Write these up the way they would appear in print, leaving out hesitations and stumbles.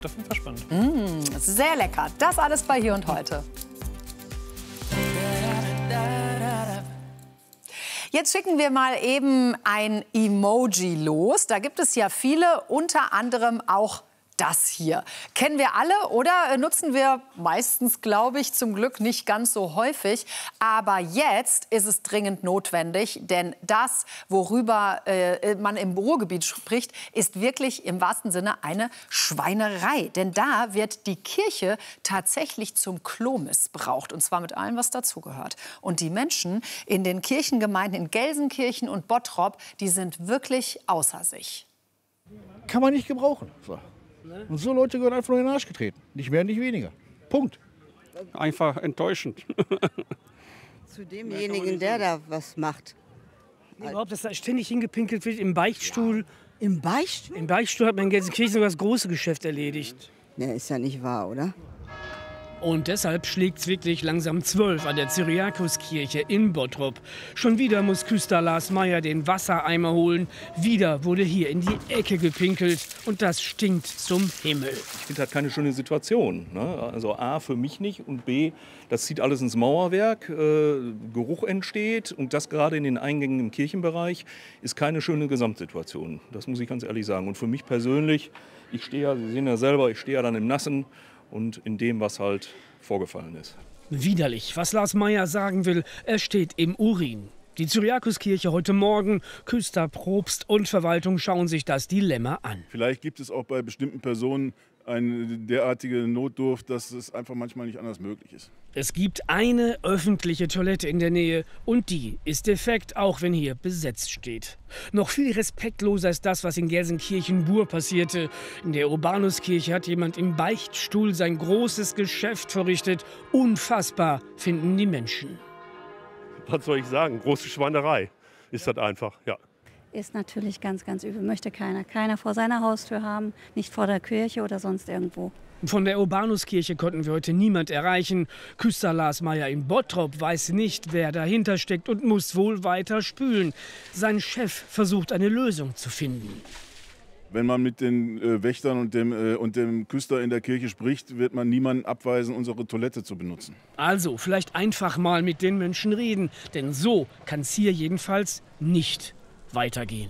Das ist spannend. Sehr lecker. Das alles bei Hier und Heute. Jetzt schicken wir mal eben ein Emoji los. Da gibt es ja viele, unter anderem auch das hier. Kennen wir alle oder nutzen wir meistens, glaube ich, zum Glück nicht ganz so häufig. Aber jetzt ist es dringend notwendig, denn das, worüber man im Ruhrgebiet spricht, ist wirklich im wahrsten Sinne eine Schweinerei. Denn da wird die Kirche tatsächlich zum Klo missbraucht. Und zwar mit allem, was dazugehört. Und die Menschen in den Kirchengemeinden in Gelsenkirchen und Bottrop, die sind wirklich außer sich. Kann man nicht gebrauchen. So. Und so Leute gehören einfach nur in den Arsch getreten. Nicht mehr, nicht weniger. Punkt. Einfach enttäuschend. Zu demjenigen, der da was macht. Überhaupt, dass da ständig hingepinkelt wird im Beichtstuhl. Im Beichtstuhl? Im Beichtstuhl hat man in Gelsenkirchen sogar das große Geschäft erledigt. Ja, ist ja nicht wahr, oder? Und deshalb schlägt's wirklich langsam 12 an der Cyriakuskirche in Bottrop. Schon wieder muss Küster Lars Meyer den Wassereimer holen. Wieder wurde hier in die Ecke gepinkelt. Und das stinkt zum Himmel. Ich finde das keine schöne Situation. Ne? Also A, für mich nicht. Und B, das zieht alles ins Mauerwerk. Geruch entsteht. Und das gerade in den Eingängen im Kirchenbereich ist keine schöne Gesamtsituation. Das muss ich ganz ehrlich sagen. Und für mich persönlich, ich stehe ja, Sie sehen ja selber, ich stehe ja dann im Nassen. Und in dem, was halt vorgefallen ist. Widerlich, was Lars Meyer sagen will, er steht im Urin. Die Cyriakuskirche heute Morgen, Küster, Propst und Verwaltung schauen sich das Dilemma an. Vielleicht gibt es auch bei bestimmten Personen eine derartige Notdurft, dass es einfach manchmal nicht anders möglich ist. Es gibt eine öffentliche Toilette in der Nähe und die ist defekt, auch wenn hier besetzt steht. Noch viel respektloser ist das, was in Gelsenkirchen-Bur passierte. In der Urbanuskirche hat jemand im Beichtstuhl sein großes Geschäft verrichtet. Unfassbar, finden die Menschen. Was soll ich sagen? Große Schweinerei ist das einfach, ja. Ist natürlich ganz, ganz übel. Möchte keiner. Keiner vor seiner Haustür haben, nicht vor der Kirche oder sonst irgendwo. Von der Urbanuskirche konnten wir heute niemand erreichen. Küster Lars Meyer in Bottrop weiß nicht, wer dahinter steckt und muss wohl weiter spülen. Sein Chef versucht, eine Lösung zu finden. Wenn man mit den Wächtern und dem Küster in der Kirche spricht, wird man niemanden abweisen, unsere Toilette zu benutzen. Also vielleicht einfach mal mit den Menschen reden, denn so kann es hier jedenfalls nicht weitergehen.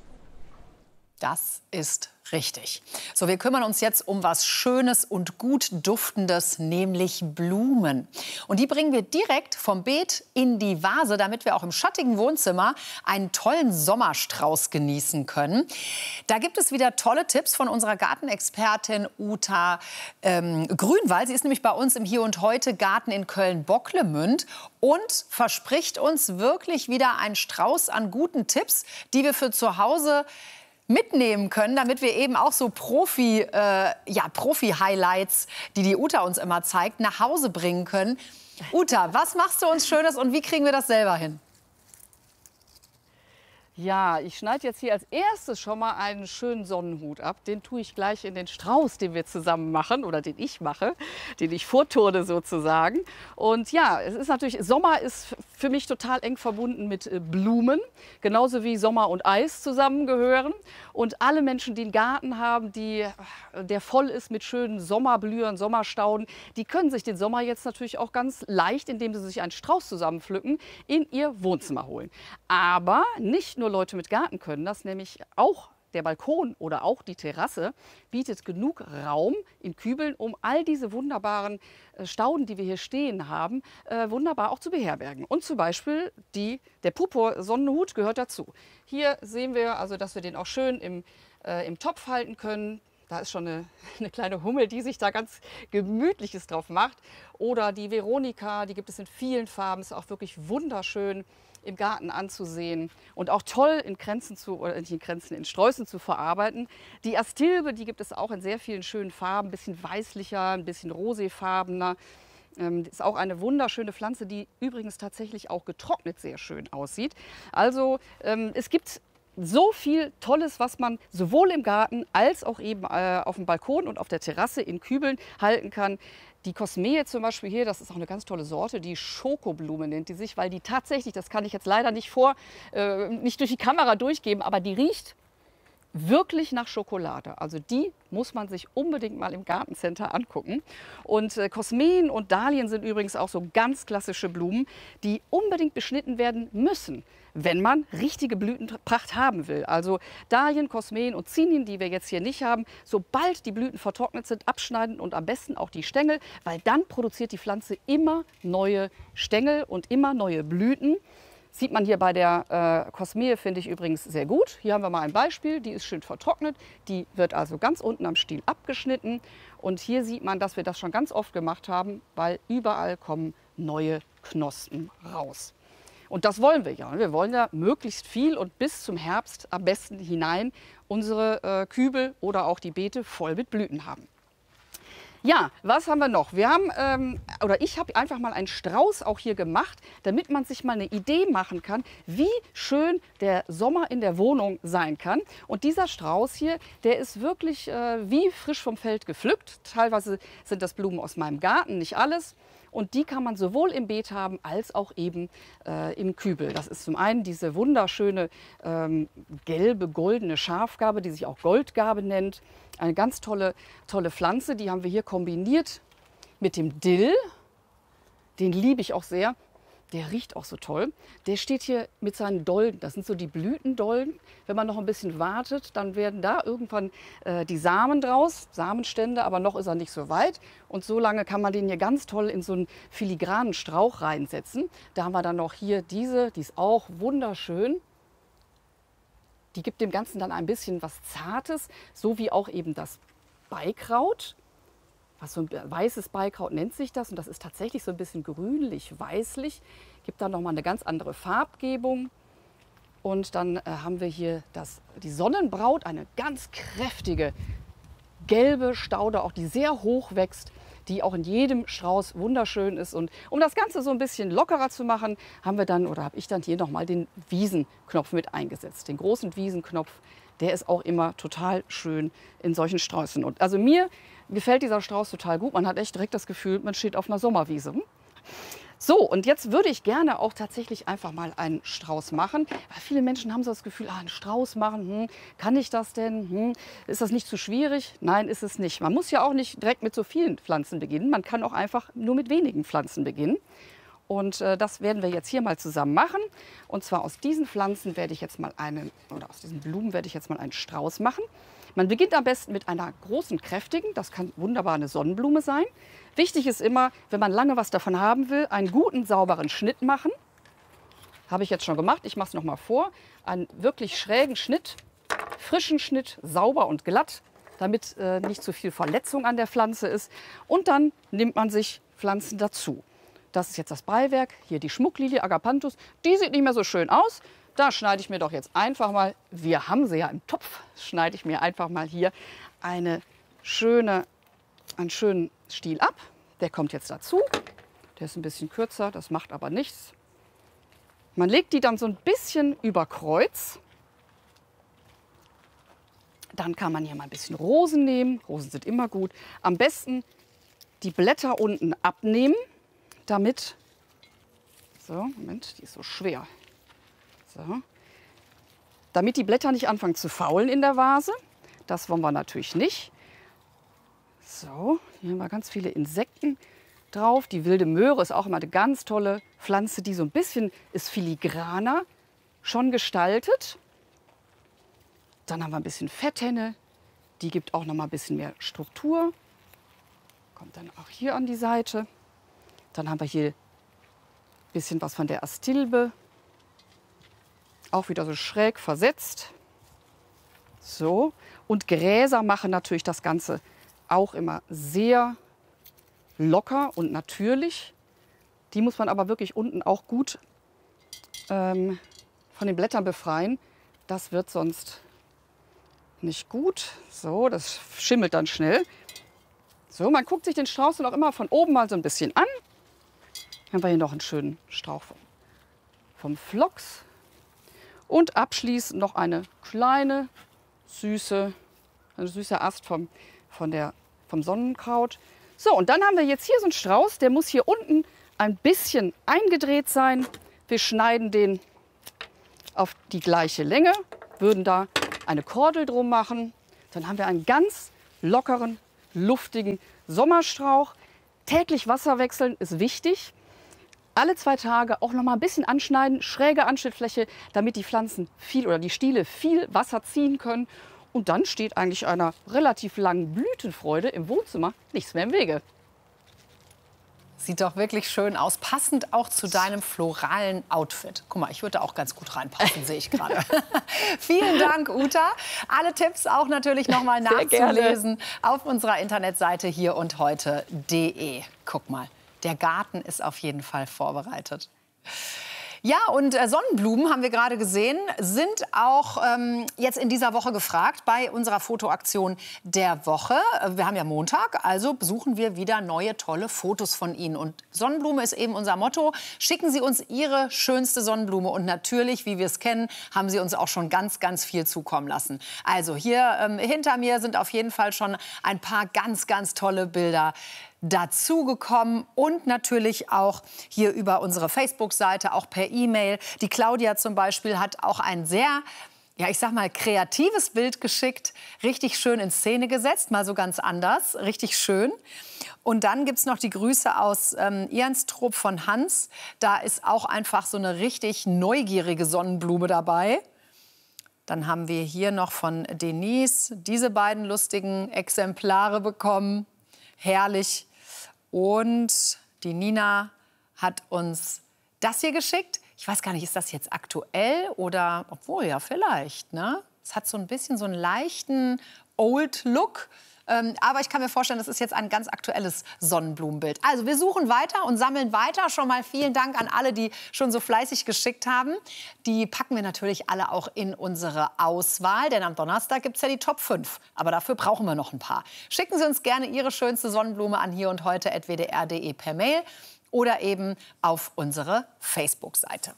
Das ist richtig. So, wir kümmern uns jetzt um was Schönes und gut Duftendes, nämlich Blumen. Und die bringen wir direkt vom Beet in die Vase, damit wir auch im schattigen Wohnzimmer einen tollen Sommerstrauß genießen können. Da gibt es wieder tolle Tipps von unserer Gartenexpertin Uta Grünwald. Sie ist nämlich bei uns im Hier und Heute Garten in Köln-Bocklemünd und verspricht uns wirklich wieder einen Strauß an guten Tipps, die wir für zu Hause mitnehmen können, damit wir eben auch so Profi-Highlights, die Uta uns immer zeigt, nach Hause bringen können. Uta, was machst du uns Schönes und wie kriegen wir das selber hin? Ja, ich schneide jetzt hier als erstes schon mal einen schönen Sonnenhut ab. Den tue ich gleich in den Strauß, den wir zusammen machen oder den ich mache, den ich vorturne sozusagen. Und ja, es ist natürlich, Sommer ist für mich total eng verbunden mit Blumen, genauso wie Sommer und Eis zusammengehören. Und alle Menschen, die einen Garten haben, der voll ist mit schönen Sommerblühern, Sommerstauden, die können sich den Sommer jetzt natürlich auch ganz leicht, indem sie sich einen Strauß zusammenpflücken, in ihr Wohnzimmer holen. Aber nicht nur Leute mit Garten können das, nämlich auch der Balkon oder auch die Terrasse bietet genug Raum in Kübeln, um all diese wunderbaren Stauden, die wir hier stehen haben, wunderbar auch zu beherbergen. Und zum Beispiel der Purpur-Sonnenhut gehört dazu. Hier sehen wir also, dass wir den auch schön im Topf halten können. Da ist schon eine kleine Hummel, die sich da ganz Gemütliches drauf macht. Oder die Veronika, die gibt es in vielen Farben, ist auch wirklich wunderschön im Garten anzusehen und auch toll in in Sträußen zu verarbeiten. Die Astilbe, die gibt es auch in sehr vielen schönen Farben, ein bisschen weißlicher, ein bisschen roséfarbener. Ist auch eine wunderschöne Pflanze, die übrigens tatsächlich auch getrocknet sehr schön aussieht. Also es gibt so viel Tolles, was man sowohl im Garten als auch eben auf dem Balkon und auf der Terrasse in Kübeln halten kann. Die Kosmee zum Beispiel hier, das ist auch eine ganz tolle Sorte, die Schokoblume nennt die sich, weil die tatsächlich, das kann ich jetzt leider nicht durch die Kamera durchgeben, aber die riecht wirklich nach Schokolade. Also die muss man sich unbedingt mal im Gartencenter angucken. Und Kosmeen und Dahlien sind übrigens auch so ganz klassische Blumen, die unbedingt beschnitten werden müssen, wenn man richtige Blütenpracht haben will. Also Dahlien, Kosmeen und Zinien, die wir jetzt hier nicht haben, sobald die Blüten vertrocknet sind, abschneiden und am besten auch die Stängel, weil dann produziert die Pflanze immer neue Stängel und immer neue Blüten. Sieht man hier bei der Kosmee, finde ich übrigens sehr gut. Hier haben wir mal ein Beispiel, die ist schön vertrocknet. Die wird also ganz unten am Stiel abgeschnitten. Und hier sieht man, dass wir das schon ganz oft gemacht haben, weil überall kommen neue Knospen raus. Und das wollen wir ja. Wir wollen ja möglichst viel und bis zum Herbst am besten hinein unsere Kübel oder auch die Beete voll mit Blüten haben. Ja, was haben wir noch? Wir haben, ich habe einfach mal einen Strauß auch hier gemacht, damit man sich mal eine Idee machen kann, wie schön der Sommer in der Wohnung sein kann. Und dieser Strauß hier, der ist wirklich wie frisch vom Feld gepflückt. Teilweise sind das Blumen aus meinem Garten, nicht alles. Und die kann man sowohl im Beet haben, als auch eben im Kübel. Das ist zum einen diese wunderschöne gelbe, goldene Schafgarbe, die sich auch Goldgarbe nennt. Eine ganz tolle Pflanze, die haben wir hier kombiniert mit dem Dill. Den liebe ich auch sehr. Der riecht auch so toll. Der steht hier mit seinen Dolden. Das sind so die Blütendolden. Wenn man noch ein bisschen wartet, dann werden da irgendwann die Samen draus, Samenstände, aber noch ist er nicht so weit. Und so lange kann man den hier ganz toll in so einen filigranen Strauch reinsetzen. Da haben wir dann noch hier diese, die ist auch wunderschön. Die gibt dem Ganzen dann ein bisschen was Zartes, so wie auch eben das Beikraut. Was so ein weißes Beikraut nennt sich das, und das ist tatsächlich so ein bisschen grünlich-weißlich. Gibt dann nochmal eine ganz andere Farbgebung. Und dann haben wir hier die Sonnenbraut, eine ganz kräftige gelbe Staude, auch die sehr hoch wächst, die auch in jedem Strauß wunderschön ist. Und um das Ganze so ein bisschen lockerer zu machen, habe ich dann hier nochmal den Wiesenknopf mit eingesetzt. Den großen Wiesenknopf, der ist auch immer total schön in solchen Sträußen. Und also mir gefällt dieser Strauß total gut. Man hat echt direkt das Gefühl, man steht auf einer Sommerwiese. So, und jetzt würde ich gerne auch tatsächlich einfach mal einen Strauß machen. Weil viele Menschen haben so das Gefühl, einen Strauß machen, kann ich das denn? Ist das nicht zu schwierig? Nein, ist es nicht. Man muss ja auch nicht direkt mit so vielen Pflanzen beginnen. Man kann auch einfach nur mit wenigen Pflanzen beginnen. Und das werden wir jetzt hier mal zusammen machen. Und zwar aus diesen Pflanzen werde ich jetzt mal aus diesen Blumen werde ich jetzt mal einen Strauß machen. Man beginnt am besten mit einer großen, kräftigen, das kann wunderbar eine Sonnenblume sein. Wichtig ist immer, wenn man lange was davon haben will, einen guten, sauberen Schnitt machen. Habe ich jetzt schon gemacht, ich mache es noch mal vor. Einen wirklich schrägen Schnitt, frischen Schnitt, sauber und glatt, damit nicht zu viel Verletzung an der Pflanze ist. Und dann nimmt man sich Pflanzen dazu. Das ist jetzt das Beiwerk, hier die Schmucklilie, Agapanthus. Die sieht nicht mehr so schön aus. Da schneide ich mir doch jetzt einfach mal, wir haben sie ja im Topf, schneide ich mir einfach mal hier einen schönen Stiel ab. Der kommt jetzt dazu. Der ist ein bisschen kürzer, das macht aber nichts. Man legt die dann so ein bisschen über Kreuz. Dann kann man hier mal ein bisschen Rosen nehmen. Rosen sind immer gut. Am besten die Blätter unten abnehmen, damit, so, Moment, die ist so schwer. So. Damit die Blätter nicht anfangen zu faulen in der Vase. Das wollen wir natürlich nicht. So, hier haben wir ganz viele Insekten drauf. Die wilde Möhre ist auch immer eine ganz tolle Pflanze, die so ein bisschen ist filigraner schon gestaltet. Dann haben wir ein bisschen Fetthenne. Die gibt auch noch mal ein bisschen mehr Struktur. Kommt dann auch hier an die Seite. Dann haben wir hier ein bisschen was von der Astilbe. Auch wieder so schräg versetzt. So. Und Gräser machen natürlich das Ganze auch immer sehr locker und natürlich. Die muss man aber wirklich unten auch gut von den Blättern befreien. Das wird sonst nicht gut. So, das schimmelt dann schnell. So, man guckt sich den Strauß dann auch immer von oben mal so ein bisschen an. Dann haben wir hier noch einen schönen Strauch vom Phlox. Und abschließend noch eine kleine, süßer Ast vom Sonnenkraut. So, und dann haben wir jetzt hier so einen Strauß, der muss hier unten ein bisschen eingedreht sein. Wir schneiden den auf die gleiche Länge, würden da eine Kordel drum machen. Dann haben wir einen ganz lockeren, luftigen Sommerstrauch. Täglich Wasser wechseln ist wichtig. Alle 2 Tage auch noch mal ein bisschen anschneiden, schräge Anschnittfläche, damit die Pflanzen viel oder die Stiele viel Wasser ziehen können. Und dann steht eigentlich einer relativ langen Blütenfreude im Wohnzimmer nichts mehr im Wege. Sieht doch wirklich schön aus, passend auch zu deinem floralen Outfit. Guck mal, ich würde da auch ganz gut reinpassen, sehe ich gerade. Vielen Dank, Uta. Alle Tipps auch natürlich noch mal nachzulesen auf unserer Internetseite hierundheute.de. Guck mal, der Garten ist auf jeden Fall vorbereitet. Ja, und Sonnenblumen, haben wir gerade gesehen, sind auch jetzt in dieser Woche gefragt bei unserer Fotoaktion der Woche. Wir haben ja Montag, also besuchen wir wieder neue, tolle Fotos von Ihnen. Und Sonnenblume ist eben unser Motto. Schicken Sie uns Ihre schönste Sonnenblume. Und natürlich, wie wir es kennen, haben Sie uns auch schon ganz, ganz viel zukommen lassen. Also hier hinter mir sind auf jeden Fall schon ein paar ganz, ganz tolle Bilder dazugekommen und natürlich auch hier über unsere Facebook-Seite, auch per E-Mail. Die Claudia zum Beispiel hat auch ein sehr, ja, ich sag mal, kreatives Bild geschickt, richtig schön in Szene gesetzt, mal so ganz anders, richtig schön. Und dann gibt's noch die Grüße aus Ianstrup von Hans. Da ist auch einfach so eine richtig neugierige Sonnenblume dabei. Dann haben wir hier noch von Denise diese beiden lustigen Exemplare bekommen. Herrlich. Und die Nina hat uns das hier geschickt. Ich weiß gar nicht, ist das jetzt aktuell oder, obwohl, ja, vielleicht, ne? Es hat so ein bisschen so einen leichten Old-Look. Aber ich kann mir vorstellen, das ist jetzt ein ganz aktuelles Sonnenblumenbild. Also wir suchen weiter und sammeln weiter. Schon mal vielen Dank an alle, die schon so fleißig geschickt haben. Die packen wir natürlich alle auch in unsere Auswahl. Denn am Donnerstag gibt es ja die Top 5. Aber dafür brauchen wir noch ein paar. Schicken Sie uns gerne Ihre schönste Sonnenblume an hierundheute@wdr.de per Mail oder eben auf unsere Facebook-Seite.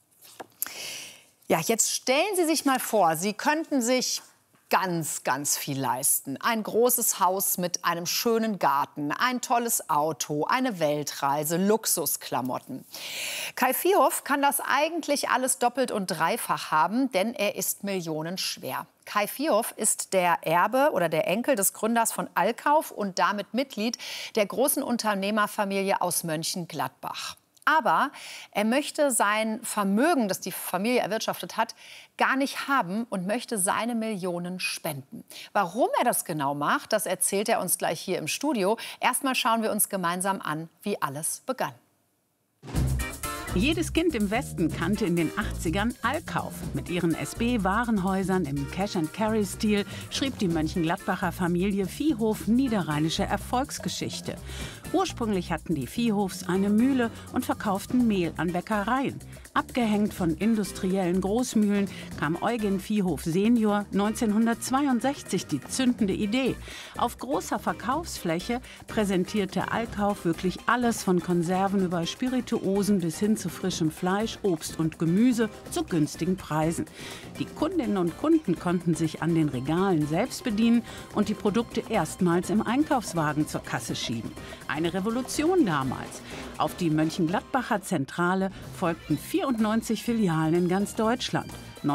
Ja, jetzt stellen Sie sich mal vor, Sie könnten sich ganz, ganz viel leisten. Ein großes Haus mit einem schönen Garten, ein tolles Auto, eine Weltreise, Luxusklamotten. Kai Viehhoff kann das eigentlich alles doppelt und dreifach haben, denn er ist millionenschwer. Kai Viehhoff ist der Erbe oder der Enkel des Gründers von Allkauf und damit Mitglied der großen Unternehmerfamilie aus Mönchengladbach. Aber er möchte sein Vermögen, das die Familie erwirtschaftet hat, gar nicht haben und möchte seine Millionen spenden. Warum er das genau macht, das erzählt er uns gleich hier im Studio. Erstmal schauen wir uns gemeinsam an, wie alles begann. Jedes Kind im Westen kannte in den 80ern Allkauf. Mit ihren SB-Warenhäusern im Cash-and-Carry-Stil schrieb die Mönchengladbacher Familie Viehhoff niederrheinische Erfolgsgeschichte. Ursprünglich hatten die Viehhoffs eine Mühle und verkauften Mehl an Bäckereien. Abgehängt von industriellen Großmühlen kam Eugen Viehhoff Senior 1962 die zündende Idee. Auf großer Verkaufsfläche präsentierte Allkauf wirklich alles von Konserven über Spirituosen bis hin zu frischem Fleisch, Obst und Gemüse zu günstigen Preisen. Die Kundinnen und Kunden konnten sich an den Regalen selbst bedienen und die Produkte erstmals im Einkaufswagen zur Kasse schieben. Eine Revolution damals. Auf die Mönchengladbacher Zentrale folgten 94 Filialen in ganz Deutschland.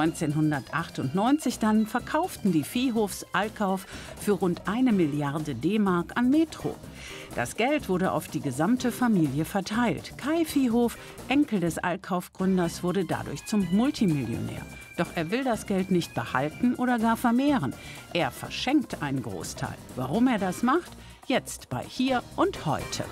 1998 dann verkauften die Viehhoffs Allkauf für rund 1 Milliarde D-Mark an Metro. Das Geld wurde auf die gesamte Familie verteilt. Kai Viehhoff, Enkel des Allkauf-Gründers, wurde dadurch zum Multimillionär. Doch er will das Geld nicht behalten oder gar vermehren. Er verschenkt einen Großteil. Warum er das macht? Jetzt bei Hier und Heute.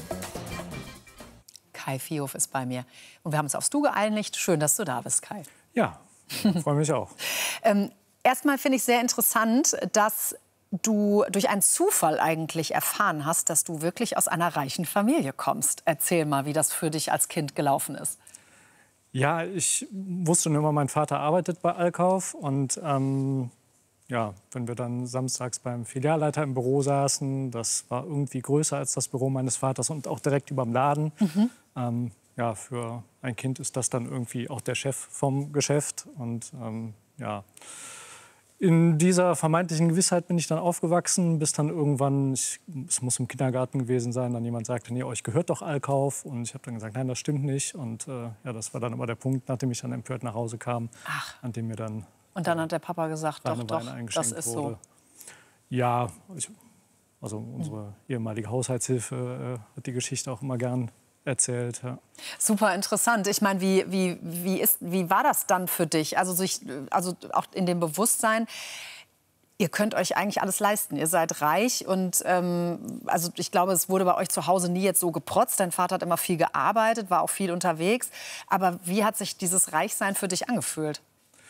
Kai Viehhoff ist bei mir. Und wir haben uns aufs Du geeinigt. Schön, dass du da bist, Kai. Ja, freue mich auch. Erstmal finde ich sehr interessant, dass du durch einen Zufall eigentlich erfahren hast, dass du wirklich aus einer reichen Familie kommst. Erzähl mal, wie das für dich als Kind gelaufen ist. Ja, ich wusste schon immer, mein Vater arbeitet bei Allkauf. Und ja, wenn wir dann samstags beim Filialleiter im Büro saßen, das war irgendwie größer als das Büro meines Vaters und auch direkt über dem Laden. Ja, für ein Kind ist das dann irgendwie auch der Chef vom Geschäft. Und ja, in dieser vermeintlichen Gewissheit bin ich dann aufgewachsen, bis dann irgendwann, es muss im Kindergarten gewesen sein, dann jemand sagte, nee, euch gehört doch Allkauf. Und ich habe dann gesagt, nein, das stimmt nicht. Und ja, das war dann immer der Punkt, nachdem ich dann empört nach Hause kam, an dem mir dann Und dann hat der Papa gesagt, doch, Wein das eingeschenkt ist wurde. so. Ja, also unsere ehemalige Haushaltshilfe hat die Geschichte auch immer gern erzählt. Ja. Super interessant. Ich meine, wie war das dann für dich? Also auch in dem Bewusstsein, ihr könnt euch eigentlich alles leisten. Ihr seid reich und also ich glaube, es wurde bei euch zu Hause nie jetzt so geprotzt. Dein Vater hat immer viel gearbeitet, war auch viel unterwegs. Aber wie hat sich dieses Reichsein für dich angefühlt?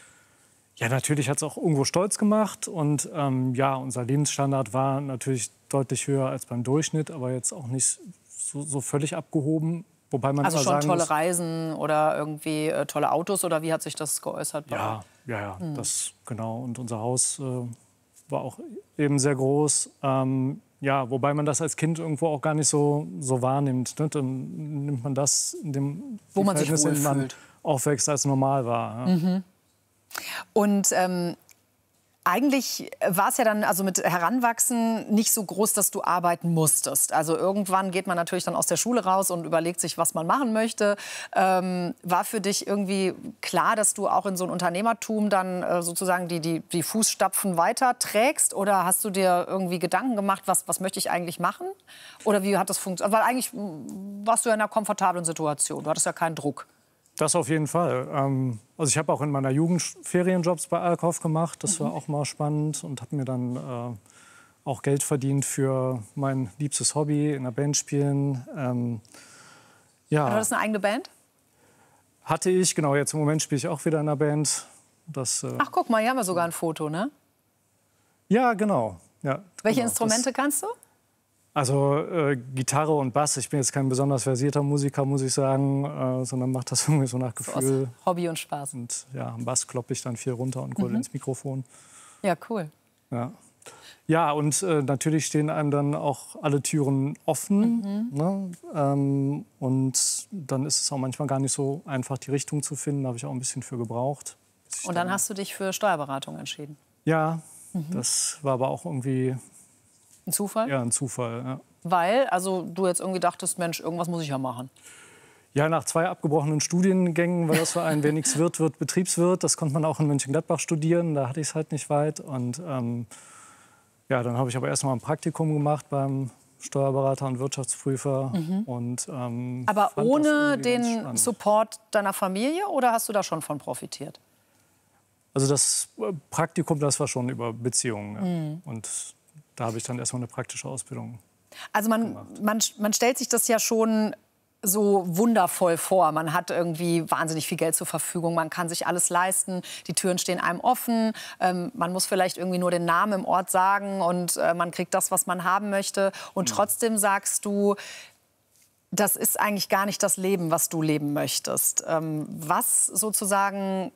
Ja, natürlich hat es auch irgendwo stolz gemacht. Und ja, unser Lebensstandard war natürlich deutlich höher als beim Durchschnitt, aber jetzt auch nicht so völlig abgehoben. Wobei man also schon sagen tolle muss, Reisen oder irgendwie tolle Autos oder wie hat sich das geäußert? Ja, das genau. Und unser Haus war auch eben sehr groß. Ja, wobei man das als Kind irgendwo auch gar nicht so wahrnimmt. Ne? Dann nimmt man das, in dem wo man sich wohlfühlt, man aufwächst, als normal war. Ja. Mhm. Und eigentlich war es ja dann also mit Heranwachsen nicht so groß, dass du arbeiten musstest. Also irgendwann geht man natürlich dann aus der Schule raus und überlegt sich, was man machen möchte. War für dich irgendwie klar, dass du auch in so ein Unternehmertum dann sozusagen die Fußstapfen weiterträgst? Oder hast du dir irgendwie Gedanken gemacht, was möchte ich eigentlich machen? Oder wie hat das funktioniert? Weil eigentlich warst du ja in einer komfortablen Situation. Du hattest ja keinen Druck. Das auf jeden Fall. Also ich habe auch in meiner Jugend Ferienjobs bei Alkauf gemacht. Das war auch mal spannend und habe mir dann auch Geld verdient für mein liebstes Hobby, in einer Band spielen. Ja. Du hattest eine eigene Band? Hatte ich, genau. Jetzt im Moment spiele ich auch wieder in einer Band. Ach, guck mal, hier haben wir sogar ein Foto, ne? Ja, genau. Ja, Welche genau. Instrumente kannst du? Also Gitarre und Bass. Ich bin jetzt kein besonders versierter Musiker, muss ich sagen, sondern mache das irgendwie so nach Gefühl. So Hobby und Spaß. Und ja, am Bass kloppe ich dann viel runter und gröle ins Mikrofon. Ja, cool. Ja, ja und natürlich stehen einem dann auch alle Türen offen. Ne? Und dann ist es auch manchmal gar nicht so einfach, die Richtung zu finden. Da habe ich auch ein bisschen für gebraucht. Und dann hast du dich für Steuerberatung entschieden? Ja, das war aber auch irgendwie... Ein Zufall? Ja, ein Zufall, ja. Weil, also du jetzt irgendwie dachtest, Mensch, irgendwas muss ich ja machen. Ja, nach 2 abgebrochenen Studiengängen war das für einen, wer nichts wird Betriebswirt. Das konnte man auch in Mönchengladbach studieren, da hatte ich es halt nicht weit. Und ja, dann habe ich aber erst mal ein Praktikum gemacht beim Steuerberater und Wirtschaftsprüfer. Und, aber ohne den Support deiner Familie oder hast du da schon von profitiert? Also das Praktikum, das war schon über Beziehungen. Ja. Und da habe ich dann erstmal eine praktische Ausbildung. Also man stellt sich das ja schon so wundervoll vor. Man hat irgendwie wahnsinnig viel Geld zur Verfügung. Man kann sich alles leisten. Die Türen stehen einem offen. Man muss vielleicht irgendwie nur den Namen im Ort sagen und man kriegt das, was man haben möchte. Und trotzdem sagst du, das ist eigentlich gar nicht das Leben, was du leben möchtest. Was sozusagen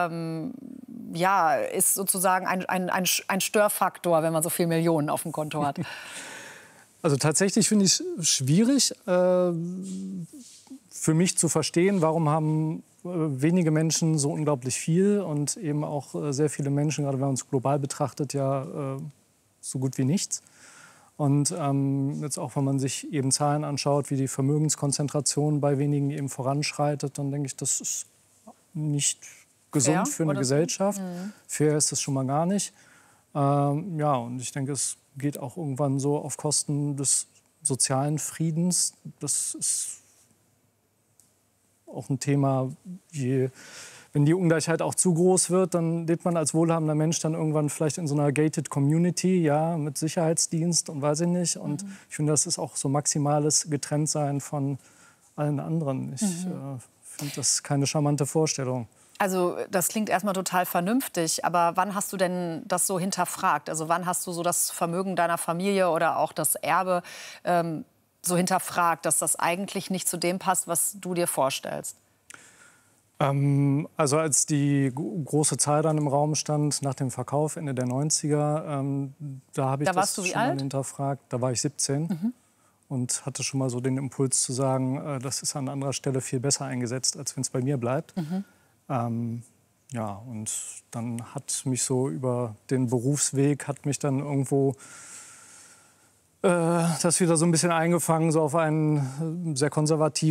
ja, ist sozusagen ein Störfaktor, wenn man so viele Millionen auf dem Konto hat? Also tatsächlich finde ich es schwierig, für mich zu verstehen, warum haben wenige Menschen so unglaublich viel und eben auch sehr viele Menschen, gerade wenn man es global betrachtet, ja so gut wie nichts. Und jetzt auch, wenn man sich eben Zahlen anschaut, wie die Vermögenskonzentration bei wenigen eben voranschreitet, dann denke ich, das ist nicht gesund für eine Gesellschaft. Fair ist es schon mal gar nicht. Ja, und ich denke, es geht auch irgendwann so auf Kosten des sozialen Friedens. Das ist auch ein Thema, wenn die Ungleichheit auch zu groß wird, dann lebt man als wohlhabender Mensch dann irgendwann vielleicht in so einer gated Community, ja, mit Sicherheitsdienst und weiß ich nicht. Und ich finde, das ist auch so maximales Getrenntsein von allen anderen. Ich finde das keine charmante Vorstellung. Also das klingt erstmal total vernünftig, aber wann hast du denn das so hinterfragt? Also wann hast du so das Vermögen deiner Familie oder auch das Erbe so hinterfragt, dass das eigentlich nicht zu dem passt, was du dir vorstellst? Also als die große Zahl dann im Raum stand nach dem Verkauf Ende der 90er, da habe ich das schon mal hinterfragt. Da war ich 17 und hatte schon mal so den Impuls zu sagen, das ist an anderer Stelle viel besser eingesetzt, als wenn es bei mir bleibt. Ja, und dann hat mich so über den Berufsweg, hat mich dann irgendwo das wieder so ein bisschen eingefangen, so auf einen sehr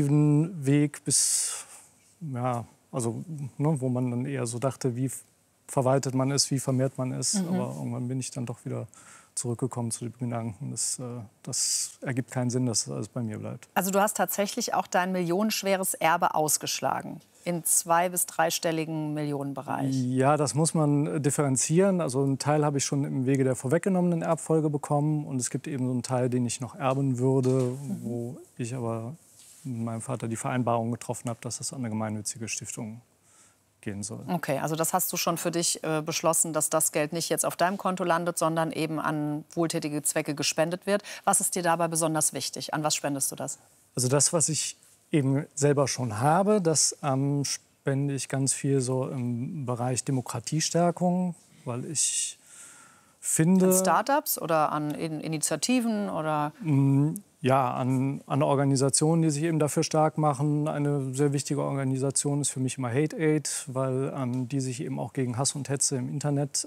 konservativen Weg bis, ja, also, ne, wo man dann eher so dachte, wie verwaltet man es, wie vermehrt man es. Aber irgendwann bin ich dann doch wieder zurückgekommen zu den Gedanken, das ergibt keinen Sinn, dass das alles bei mir bleibt. Also du hast tatsächlich auch dein millionenschweres Erbe ausgeschlagen. In 2- bis 3-stelligen Millionenbereich. Ja, das muss man differenzieren. Also einen Teil habe ich schon im Wege der vorweggenommenen Erbfolge bekommen. Und es gibt eben so einen Teil, den ich noch erben würde, wo ich aber mit meinem Vater die Vereinbarung getroffen habe, dass das an eine gemeinnützige Stiftung gehen soll. Okay, also das hast du schon für dich beschlossen, dass das Geld nicht jetzt auf deinem Konto landet, sondern eben an wohltätige Zwecke gespendet wird. Was ist dir dabei besonders wichtig? An was spendest du das? Also das, was ich eben selber schon habe, das spende ich ganz viel so im Bereich Demokratiestärkung, weil ich finde... An Startups oder an Initiativen oder... Ja, an Organisationen, die sich eben dafür stark machen. Eine sehr wichtige Organisation ist für mich immer Hate Aid, weil die sich eben auch gegen Hass und Hetze im Internet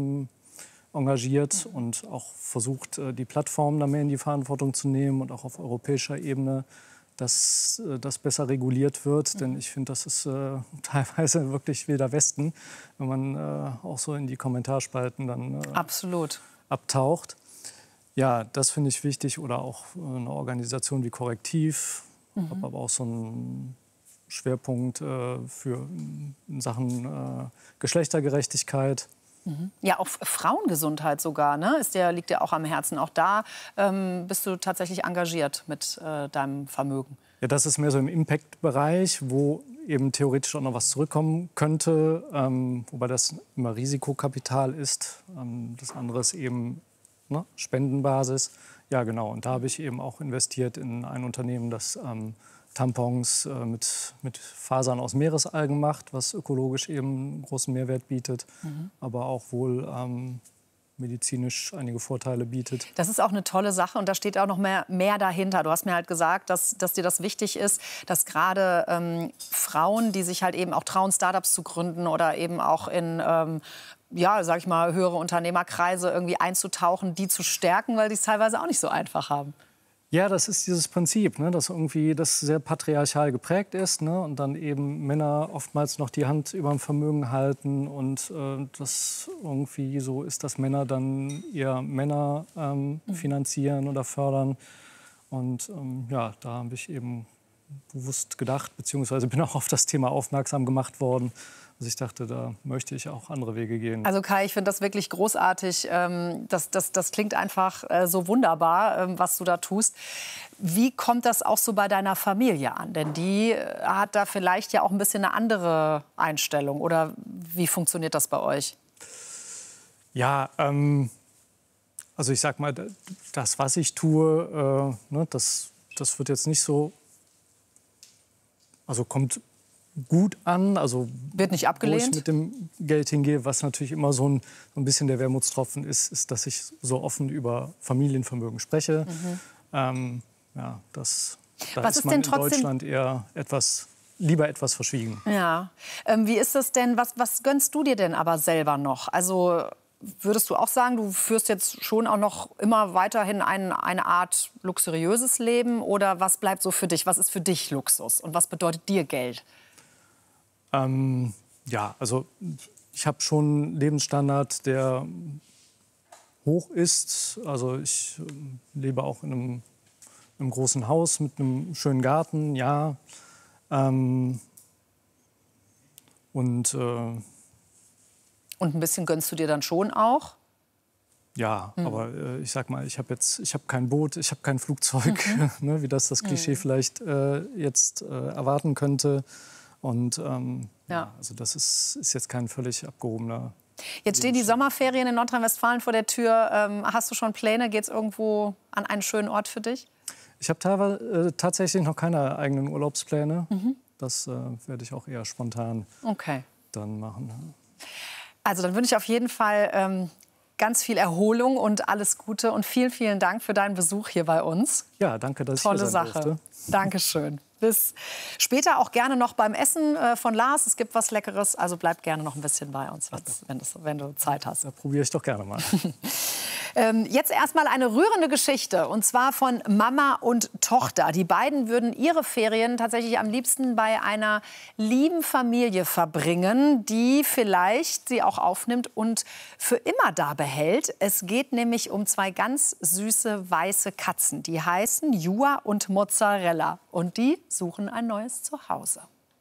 engagiert und auch versucht, die Plattformen da mehr in die Verantwortung zu nehmen und auch auf europäischer Ebene, dass das besser reguliert wird. Denn ich finde, das ist teilweise wirklich Wilder Westen, wenn man auch so in die Kommentarspalten dann Absolut. abtaucht. Ja, das finde ich wichtig. Oder auch eine Organisation wie Korrektiv. Ich habe aber auch so einen Schwerpunkt für in Sachen Geschlechtergerechtigkeit. Ja, auch Frauengesundheit sogar, ne? Liegt dir auch am Herzen. Auch da bist du tatsächlich engagiert mit deinem Vermögen. Ja, das ist mehr so im Impact-Bereich, wo eben theoretisch auch noch was zurückkommen könnte. Wobei das immer Risikokapital ist. Das andere ist eben Spendenbasis. Ja, genau. Und da habe ich eben auch investiert in ein Unternehmen, das Tampons mit Fasern aus Meeresalgen macht, was ökologisch eben einen großen Mehrwert bietet, aber auch wohl medizinisch einige Vorteile bietet. Das ist auch eine tolle Sache und da steht auch noch mehr dahinter. Du hast mir halt gesagt, dass dir das wichtig ist, dass gerade Frauen, die sich halt eben auch trauen, Startups zu gründen oder eben auch in ja, sag ich mal, höhere Unternehmerkreise irgendwie einzutauchen, die zu stärken, weil die es teilweise auch nicht so einfach haben. Ja, das ist dieses Prinzip, ne, dass irgendwie das sehr patriarchal geprägt ist, ne, und dann eben Männer oftmals noch die Hand über dem Vermögen halten und das irgendwie so ist, dass Männer dann eher Männer finanzieren oder fördern. Und ja, da habe ich eben bewusst gedacht, beziehungsweise bin auch auf das Thema aufmerksam gemacht worden. Also ich dachte, da möchte ich auch andere Wege gehen. Also Kai, ich finde das wirklich großartig. Das klingt einfach so wunderbar, was du da tust. Wie kommt das auch so bei deiner Familie an? Denn die hat da vielleicht ja auch ein bisschen eine andere Einstellung. Oder wie funktioniert das bei euch? Ja, also ich sag mal, das, was ich tue, ne, das wird jetzt nicht so, also kommt gut an, also wird nicht abgelehnt, wo ich mit dem Geld hingehe, was natürlich immer so ein bisschen der Wermutstropfen ist, dass ich so offen über Familienvermögen spreche. Ja, da ist man in Deutschland eher lieber etwas verschwiegen. Ja, wie ist das denn? Was gönnst du dir denn aber selber noch? Also würdest du auch sagen, du führst jetzt schon auch noch immer weiterhin eine Art luxuriöses Leben oder was bleibt so für dich? Was ist für dich Luxus und was bedeutet dir Geld? Ja, also ich habe schon einen Lebensstandard, der hoch ist. Also ich lebe auch in einem großen Haus mit einem schönen Garten, ja. Und ein bisschen gönnst du dir dann schon auch? Ja, aber ich sag mal, ich habe kein Boot, ich habe kein Flugzeug, ne, wie das Klischee vielleicht jetzt erwarten könnte. Und ja, also das ist jetzt kein völlig abgehobener. Jetzt stehen die Sommerferien in Nordrhein-Westfalen vor der Tür. Hast du schon Pläne? Geht es irgendwo an einen schönen Ort für dich? Ich habe tatsächlich noch keine eigenen Urlaubspläne. Das werde ich auch eher spontan dann machen. Also dann wünsche ich auf jeden Fall ganz viel Erholung und alles Gute. Und vielen, vielen Dank für deinen Besuch hier bei uns. Ja, danke, dass ich hier sein durfte. Dankeschön. Bis später auch gerne noch beim Essen von Lars. Es gibt was Leckeres, also bleib gerne noch ein bisschen bei uns, wenn du Zeit hast. Da probiere ich doch gerne mal. Jetzt erstmal eine rührende Geschichte, und zwar von Mama und Tochter. Die beiden würden ihre Ferien tatsächlich am liebsten bei einer lieben Familie verbringen, die vielleicht sie auch aufnimmt und für immer da behält. Es geht nämlich um zwei ganz süße weiße Katzen. Die heißen Jua und Mozzarella und die suchen ein neues Zuhause.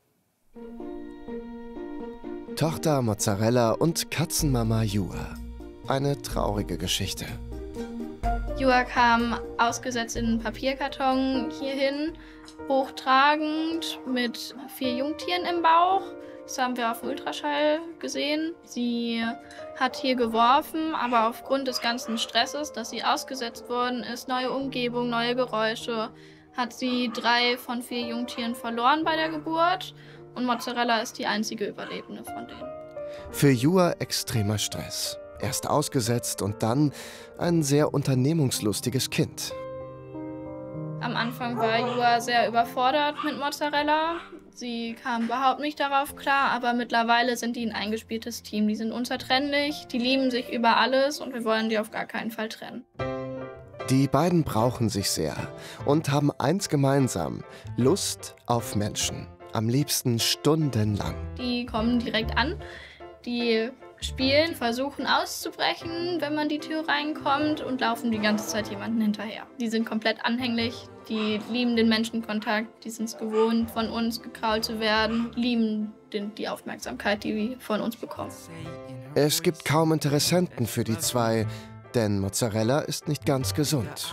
Tochter Mozzarella und Katzenmama Jua. Eine traurige Geschichte. Jua kam ausgesetzt in einen Papierkarton hierhin, hochtragend mit 4 Jungtieren im Bauch. Das haben wir auf dem Ultraschall gesehen. Sie hat hier geworfen, aber aufgrund des ganzen Stresses, dass sie ausgesetzt worden ist, neue Umgebung, neue Geräusche, hat sie 3 von 4 Jungtieren verloren bei der Geburt. Und Mozzarella ist die einzige Überlebende von denen. Für Jua extremer Stress. Erst ausgesetzt und dann ein sehr unternehmungslustiges Kind. Am Anfang war Jua sehr überfordert mit Mozzarella. Sie kam überhaupt nicht darauf klar, aber mittlerweile sind die ein eingespieltes Team. Die sind unzertrennlich, die lieben sich über alles und wir wollen die auf gar keinen Fall trennen. Die beiden brauchen sich sehr und haben eins gemeinsam: Lust auf Menschen. Am liebsten stundenlang. Die kommen direkt an, die spielen, versuchen auszubrechen, wenn man die Tür reinkommt und laufen die ganze Zeit jemanden hinterher. Die sind komplett anhänglich, die lieben den Menschenkontakt, die sind es gewohnt, von uns gekrault zu werden, lieben die Aufmerksamkeit, die wir von uns bekommen. Es gibt kaum Interessenten für die zwei, denn Mozzarella ist nicht ganz gesund.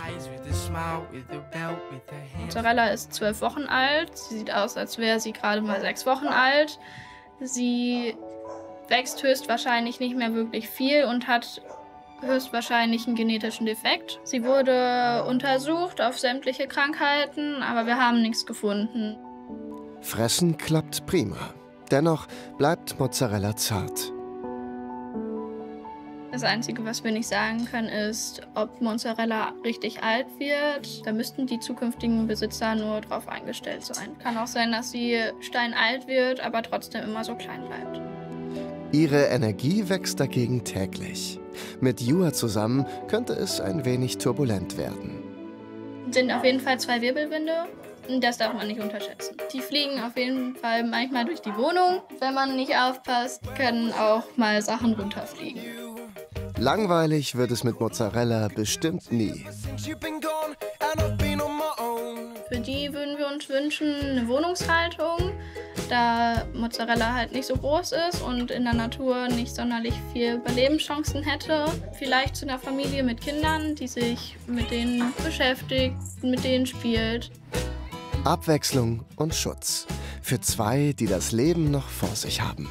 Mozzarella ist 12 Wochen alt. Sie sieht aus, als wäre sie gerade mal 6 Wochen alt. Sie wächst höchstwahrscheinlich nicht mehr wirklich viel und hat höchstwahrscheinlich einen genetischen Defekt. Sie wurde untersucht auf sämtliche Krankheiten, aber wir haben nichts gefunden. Fressen klappt prima. Dennoch bleibt Mozzarella zart. Das Einzige, was wir nicht sagen können, ist, ob Mozzarella richtig alt wird. Da müssten die zukünftigen Besitzer nur drauf eingestellt sein. Kann auch sein, dass sie steinalt wird, aber trotzdem immer so klein bleibt. Ihre Energie wächst dagegen täglich. Mit Jua zusammen könnte es ein wenig turbulent werden. Es sind auf jeden Fall 2 Wirbelwinde. Das darf man nicht unterschätzen. Die fliegen auf jeden Fall manchmal durch die Wohnung. Wenn man nicht aufpasst, können auch mal Sachen runterfliegen. Langweilig wird es mit Mozzarella bestimmt nie. Für die würden wir uns wünschen eine Wohnungshaltung, da Mozzarella halt nicht so groß ist und in der Natur nicht sonderlich viel Überlebenschancen hätte. Vielleicht zu einer Familie mit Kindern, die sich mit denen beschäftigt, mit denen spielt. Abwechslung und Schutz. Für zwei, die das Leben noch vor sich haben.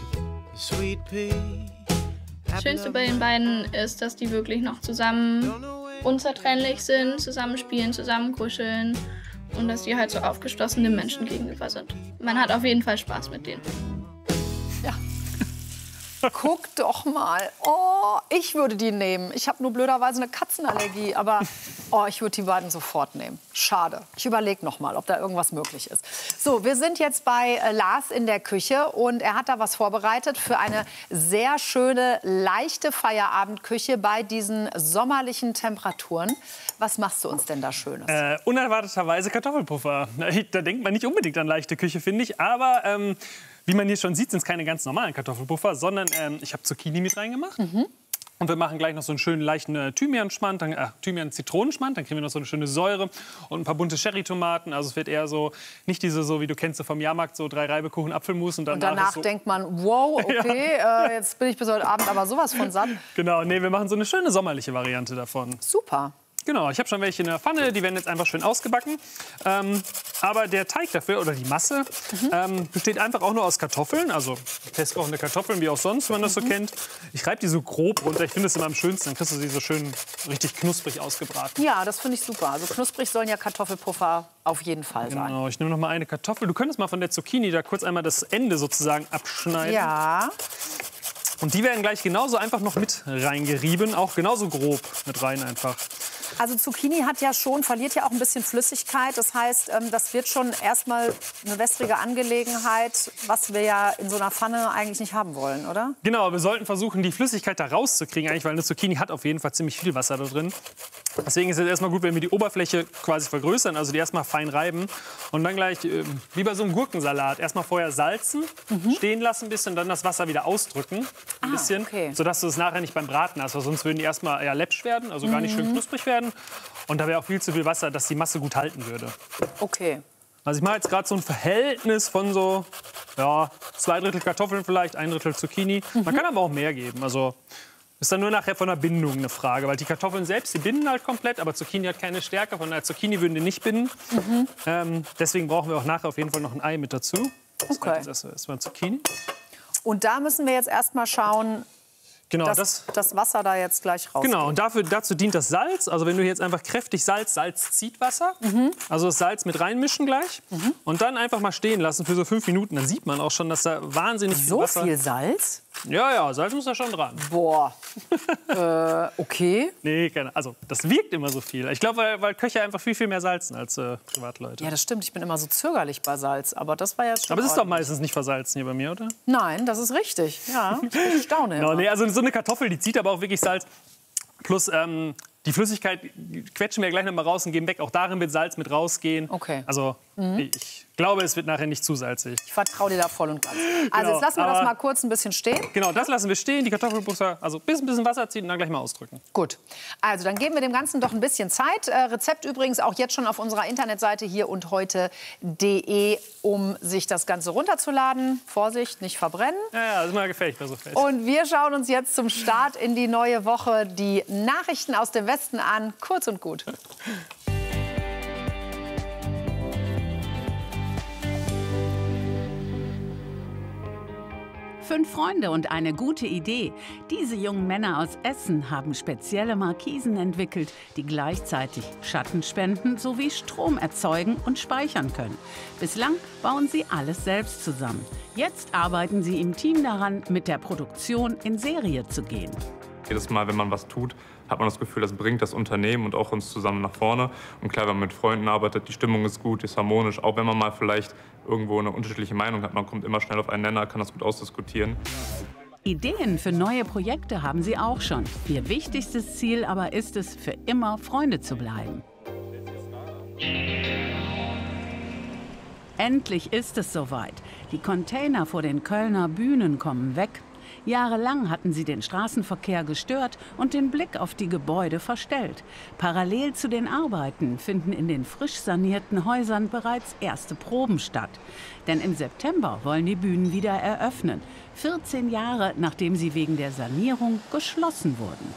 Das Schönste bei den beiden ist, dass die wirklich noch zusammen unzertrennlich sind, zusammen spielen, zusammen kuscheln und dass die halt so aufgeschlossene Menschen gegenüber sind. Man hat auf jeden Fall Spaß mit denen. Ja. Guck doch mal. Oh, ich würde die nehmen. Ich habe nur blöderweise eine Katzenallergie, aber ich würde die beiden sofort nehmen. Schade. Ich überlege noch mal, ob da irgendwas möglich ist. So, wir sind jetzt bei Lars in der Küche und er hat da was vorbereitet für eine sehr schöne, leichte Feierabendküche bei diesen sommerlichen Temperaturen. Was machst du uns denn da Schönes? Unerwarteterweise Kartoffelpuffer. Da denkt man nicht unbedingt an leichte Küche, finde ich, aber wie man hier schon sieht, sind es keine ganz normalen Kartoffelpuffer, sondern ich habe Zucchini mit reingemacht. Und wir machen gleich noch so einen schönen leichten Thymian-Schmand, Thymian-Zitronenschmand. Dann kriegen wir noch so eine schöne Säure und ein paar bunte Cherrytomaten. Also es wird eher so, nicht diese, so wie du kennst vom Jahrmarkt, so 3 Reibekuchen, Apfelmus. Und danach so denkt man, wow, okay, jetzt bin ich bis heute Abend aber sowas von satt. Genau, nee, wir machen so eine schöne sommerliche Variante davon. Super. Genau, ich habe schon welche in der Pfanne, die werden jetzt einfach schön ausgebacken. Aber der Teig dafür, oder die Masse, besteht einfach auch nur aus Kartoffeln, also festkochende Kartoffeln, wie auch sonst, wenn man das so kennt. Ich reibe die so grob runter, ich finde es immer am schönsten, dann kriegst du sie so schön richtig knusprig ausgebraten. Ja, das finde ich super. Also knusprig sollen ja Kartoffelpuffer auf jeden Fall sein. Genau, ich nehme noch mal eine Kartoffel. Du könntest mal von der Zucchini da kurz einmal das Ende sozusagen abschneiden. Ja. Und die werden gleich genauso einfach noch mit reingerieben, auch genauso grob mit rein einfach. Also Zucchini verliert ja auch ein bisschen Flüssigkeit. Das heißt, das wird schon erstmal eine wässrige Angelegenheit, was wir ja in so einer Pfanne eigentlich nicht haben wollen, oder? Genau, wir sollten versuchen, die Flüssigkeit da rauszukriegen, eigentlich, weil eine Zucchini hat auf jeden Fall ziemlich viel Wasser da drin. Deswegen ist es erstmal gut, wenn wir die Oberfläche quasi vergrößern, also die erstmal fein reiben und dann gleich, wie bei so einem Gurkensalat, erstmal vorher salzen, stehen lassen ein bisschen, dann das Wasser wieder ausdrücken, ein bisschen, sodass du es nachher nicht beim Braten hast, weil sonst würden die erstmal eher läppsch werden, also gar nicht schön knusprig werden. Und da wäre auch viel zu viel Wasser, dass die Masse gut halten würde. Okay. Also ich mache jetzt gerade so ein Verhältnis von so 2/3 Kartoffeln vielleicht, 1/3 Zucchini. Man kann aber auch mehr geben. Also ist dann nur nachher von der Bindung eine Frage, weil die Kartoffeln selbst, die binden halt komplett, aber Zucchini hat keine Stärke, von der Zucchini würden die nicht binden. Deswegen brauchen wir auch nachher auf jeden Fall noch ein Ei mit dazu. Okay. Das ist erstmal Zucchini. Und da müssen wir jetzt erstmal schauen, Genau, dass das Wasser da jetzt gleich rausgeht. Genau, und dazu dient das Salz. Also wenn du jetzt einfach kräftig Salz zieht Wasser. Also das Salz mit reinmischen gleich. Und dann einfach mal stehen lassen für so 5 Minuten. Dann sieht man auch schon, dass da wahnsinnig viel Wasser... So viel Salz? Ja, Salz muss da schon dran. Boah. Okay. Nee, also das wirkt immer so viel. Ich glaube, weil Köche einfach viel mehr salzen als Privatleute. Ja, das stimmt. Ich bin immer so zögerlich bei Salz. Aber das war jetzt schon Aber es ist doch meistens nicht versalzen hier bei mir, oder? Nein, das ist richtig. Ja, ich staune immer. No, nee, also so eine Kartoffel, die zieht aber auch wirklich Salz. Plus die Flüssigkeit quetschen wir gleich noch mal raus und geben weg. Auch darin wird Salz mit rausgehen. Okay. Also ich glaube, es wird nachher nicht zu salzig. Ich vertraue dir da voll und ganz. Also jetzt lassen wir das mal kurz ein bisschen stehen. Genau, das lassen wir stehen. Die Kartoffelbutter, also ein bisschen Wasser ziehen und dann gleich mal ausdrücken. Gut. Also dann geben wir dem Ganzen doch ein bisschen Zeit. Rezept übrigens auch jetzt schon auf unserer Internetseite hier und heute.de, um sich das Ganze runterzuladen. Vorsicht, nicht verbrennen. Ja, das ist mal gefährlich bei so Fest. Und wir schauen uns jetzt zum Start in die neue Woche die Nachrichten aus dem Westen an. Kurz und gut. Fünf Freunde und eine gute Idee. Diese jungen Männer aus Essen haben spezielle Markisen entwickelt, die gleichzeitig Schatten spenden sowie Strom erzeugen und speichern können. Bislang bauen sie alles selbst zusammen. Jetzt arbeiten sie im Team daran, mit der Produktion in Serie zu gehen. Jedes Mal, wenn man was tut, hat man das Gefühl, das bringt das Unternehmen und auch uns zusammen nach vorne. Und klar, wenn man mit Freunden arbeitet, die Stimmung ist gut, ist harmonisch. Auch wenn man mal vielleicht irgendwo eine unterschiedliche Meinung hat, man kommt immer schnell auf einen Nenner, kann das gut ausdiskutieren. Ideen für neue Projekte haben sie auch schon. Ihr wichtigstes Ziel aber ist es, für immer Freunde zu bleiben. Endlich ist es soweit. Die Container vor den Kölner Bühnen kommen weg. Jahrelang hatten sie den Straßenverkehr gestört und den Blick auf die Gebäude verstellt. Parallel zu den Arbeiten finden in den frisch sanierten Häusern bereits erste Proben statt. Denn im September wollen die Bühnen wieder eröffnen. 14 Jahre, nachdem sie wegen der Sanierung geschlossen wurden.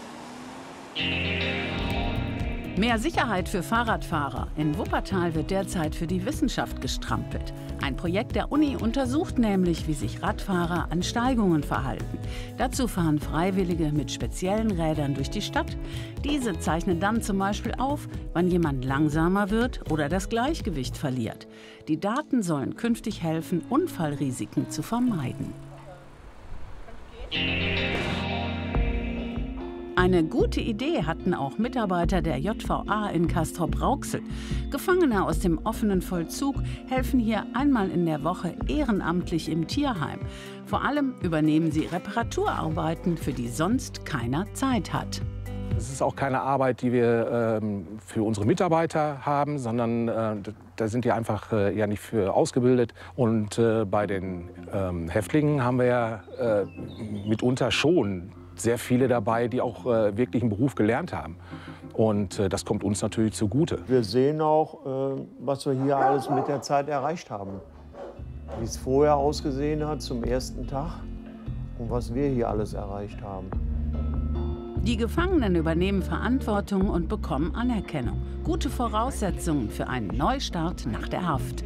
Mehr Sicherheit für Fahrradfahrer. In Wuppertal wird derzeit für die Wissenschaft gestrampelt. Ein Projekt der Uni untersucht nämlich, wie sich Radfahrer an Steigungen verhalten. Dazu fahren Freiwillige mit speziellen Rädern durch die Stadt. Diese zeichnen dann zum Beispiel auf, wann jemand langsamer wird oder das Gleichgewicht verliert. Die Daten sollen künftig helfen, Unfallrisiken zu vermeiden. Eine gute Idee hatten auch Mitarbeiter der JVA in Castrop-Rauxel. Gefangene aus dem offenen Vollzug helfen hier einmal in der Woche ehrenamtlich im Tierheim. Vor allem übernehmen sie Reparaturarbeiten, für die sonst keiner Zeit hat. Es ist auch keine Arbeit, die wir für unsere Mitarbeiter haben, sondern da sind die einfach ja nicht für ausgebildet. Und bei den Häftlingen haben wir ja mitunter schon sehr viele dabei, die auch wirklich einen Beruf gelernt haben. Und das kommt uns natürlich zugute. Wir sehen auch, was wir hier alles mit der Zeit erreicht haben. Wie es vorher ausgesehen hat zum ersten Tag und was wir hier alles erreicht haben. Die Gefangenen übernehmen Verantwortung und bekommen Anerkennung. Gute Voraussetzungen für einen Neustart nach der Haft.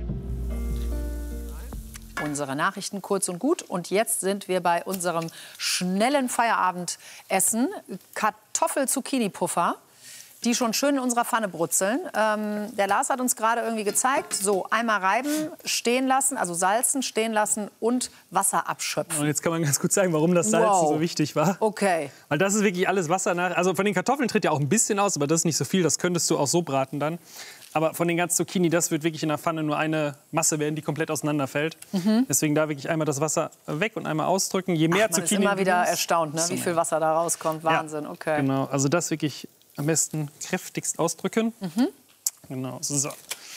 Unsere Nachrichten kurz und gut. Und jetzt sind wir bei unserem schnellen Feierabendessen. Kartoffel-Zucchini-Puffer. die schon schön in unserer Pfanne brutzeln. Der Lars hat uns gerade irgendwie gezeigt, so einmal reiben, stehen lassen, also salzen, stehen lassen und Wasser abschöpfen. Und jetzt kann man ganz gut sagen, warum das Salzen so wichtig war. Okay. Weil das ist wirklich alles Wasser nach. Also von den Kartoffeln tritt ja auch ein bisschen aus, aber das ist nicht so viel. Das könntest du auch so braten dann. Aber von den ganzen Zucchini, das wird wirklich in der Pfanne nur eine Masse werden, die komplett auseinanderfällt. Deswegen da wirklich einmal das Wasser weg und einmal ausdrücken. Je mehr man Zucchini. ist immer wieder erstaunt, ne? Wie viel Wasser da rauskommt. Wahnsinn, okay. Genau, also das wirklich am besten kräftigst ausdrücken. Genau, so.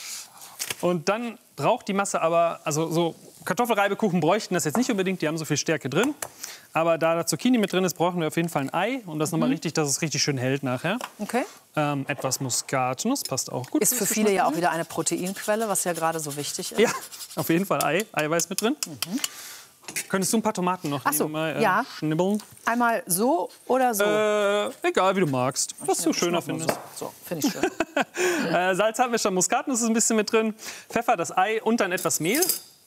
Und dann braucht die Masse aber, also so Kartoffelreibekuchen bräuchten das jetzt nicht unbedingt, die haben so viel Stärke drin. Aber da Zucchini mit drin ist, brauchen wir auf jeden Fall ein Ei. Und das nochmal richtig, dass es richtig schön hält nachher. Okay. Etwas Muskatnuss, passt auch gut. Ist für viele ja auch wieder eine Proteinquelle, was ja gerade so wichtig ist. Ja, auf jeden Fall Eiweiß mit drin. Könntest du ein paar Tomaten noch nebenbei ja. schnibbeln? Einmal so oder so? Egal, wie du magst. Was du schöner findest. So, finde ich schön. Salz haben wir schon, Muskatnuss ist ein bisschen mit drin. Pfeffer, das Ei und dann etwas Mehl.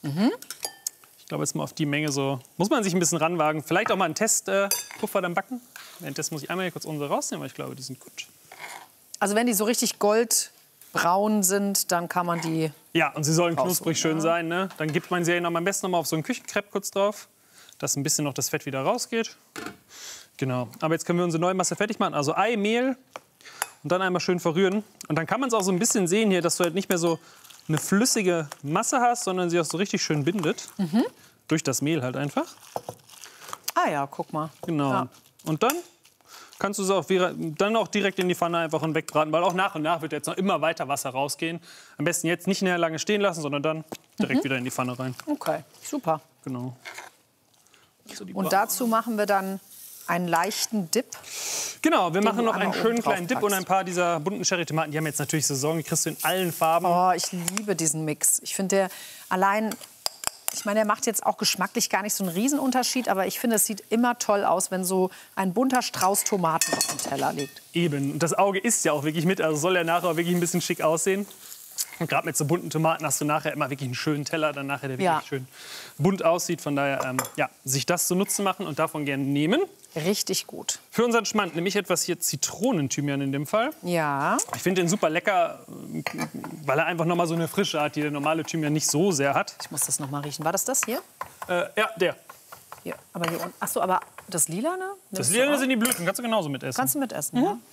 Ich glaube, jetzt mal auf die Menge so. Muss man sich ein bisschen ranwagen. Vielleicht auch mal einen Testpuffer dann backen. Währenddessen muss ich einmal hier kurz unsere rausnehmen, weil ich glaube, die sind gut. Also wenn die so richtig goldbraun sind, dann kann man die... Ja, und sie sollen knusprig schön sein. Ne? Dann gibt man sie am besten noch mal auf so einen Küchenkrepp kurz drauf, dass ein bisschen noch das Fett wieder rausgeht. Genau. Aber jetzt können wir unsere neue Masse fertig machen. Also Ei, Mehl und dann einmal schön verrühren. Und dann kann man es auch so ein bisschen sehen hier, dass du halt nicht mehr so eine flüssige Masse hast, sondern sie auch so richtig schön bindet. Durch das Mehl halt einfach. Ah ja, guck mal. Genau. Ja. Und dann kannst du es dann auch direkt in die Pfanne einfach und wegbraten, weil auch nach und nach wird jetzt noch immer weiter Wasser rausgehen. Am besten jetzt nicht näher lange stehen lassen, sondern dann direkt wieder in die Pfanne rein. Okay, super. Genau. Also und dazu machen wir dann einen leichten Dip. Genau, wir machen noch einen schönen oben kleinen Dip drauf und ein paar dieser bunten Cherry-Tomaten. Die haben jetzt natürlich Saison, die kriegst du in allen Farben. Oh, ich liebe diesen Mix. Ich finde der allein... Ich meine, der macht jetzt auch geschmacklich gar nicht so einen Riesenunterschied, aber ich finde, es sieht immer toll aus, wenn so ein bunter Strauß Tomaten auf dem Teller liegt. Eben, und das Auge isst ja auch wirklich mit, also soll ja nachher wirklich ein bisschen schick aussehen. Und gerade mit so bunten Tomaten hast du nachher immer wirklich einen schönen Teller, dann nachher der wirklich schön bunt aussieht. Von daher, sich das zu Nutzen machen und davon gerne nehmen. Richtig gut. Für unseren Schmand nehme ich etwas hier Zitronenthymian in dem Fall. Ja. Ich finde den super lecker, weil er einfach noch mal so eine Frische hat, die der normale Thymian nicht so sehr hat. Ich muss das noch mal riechen. War das hier? Ja, der. Hier, aber hier unten. Ach so, aber das Lilane? Das Lilane sind die Blüten, kannst du genauso mitessen. Kannst du mitessen, ja.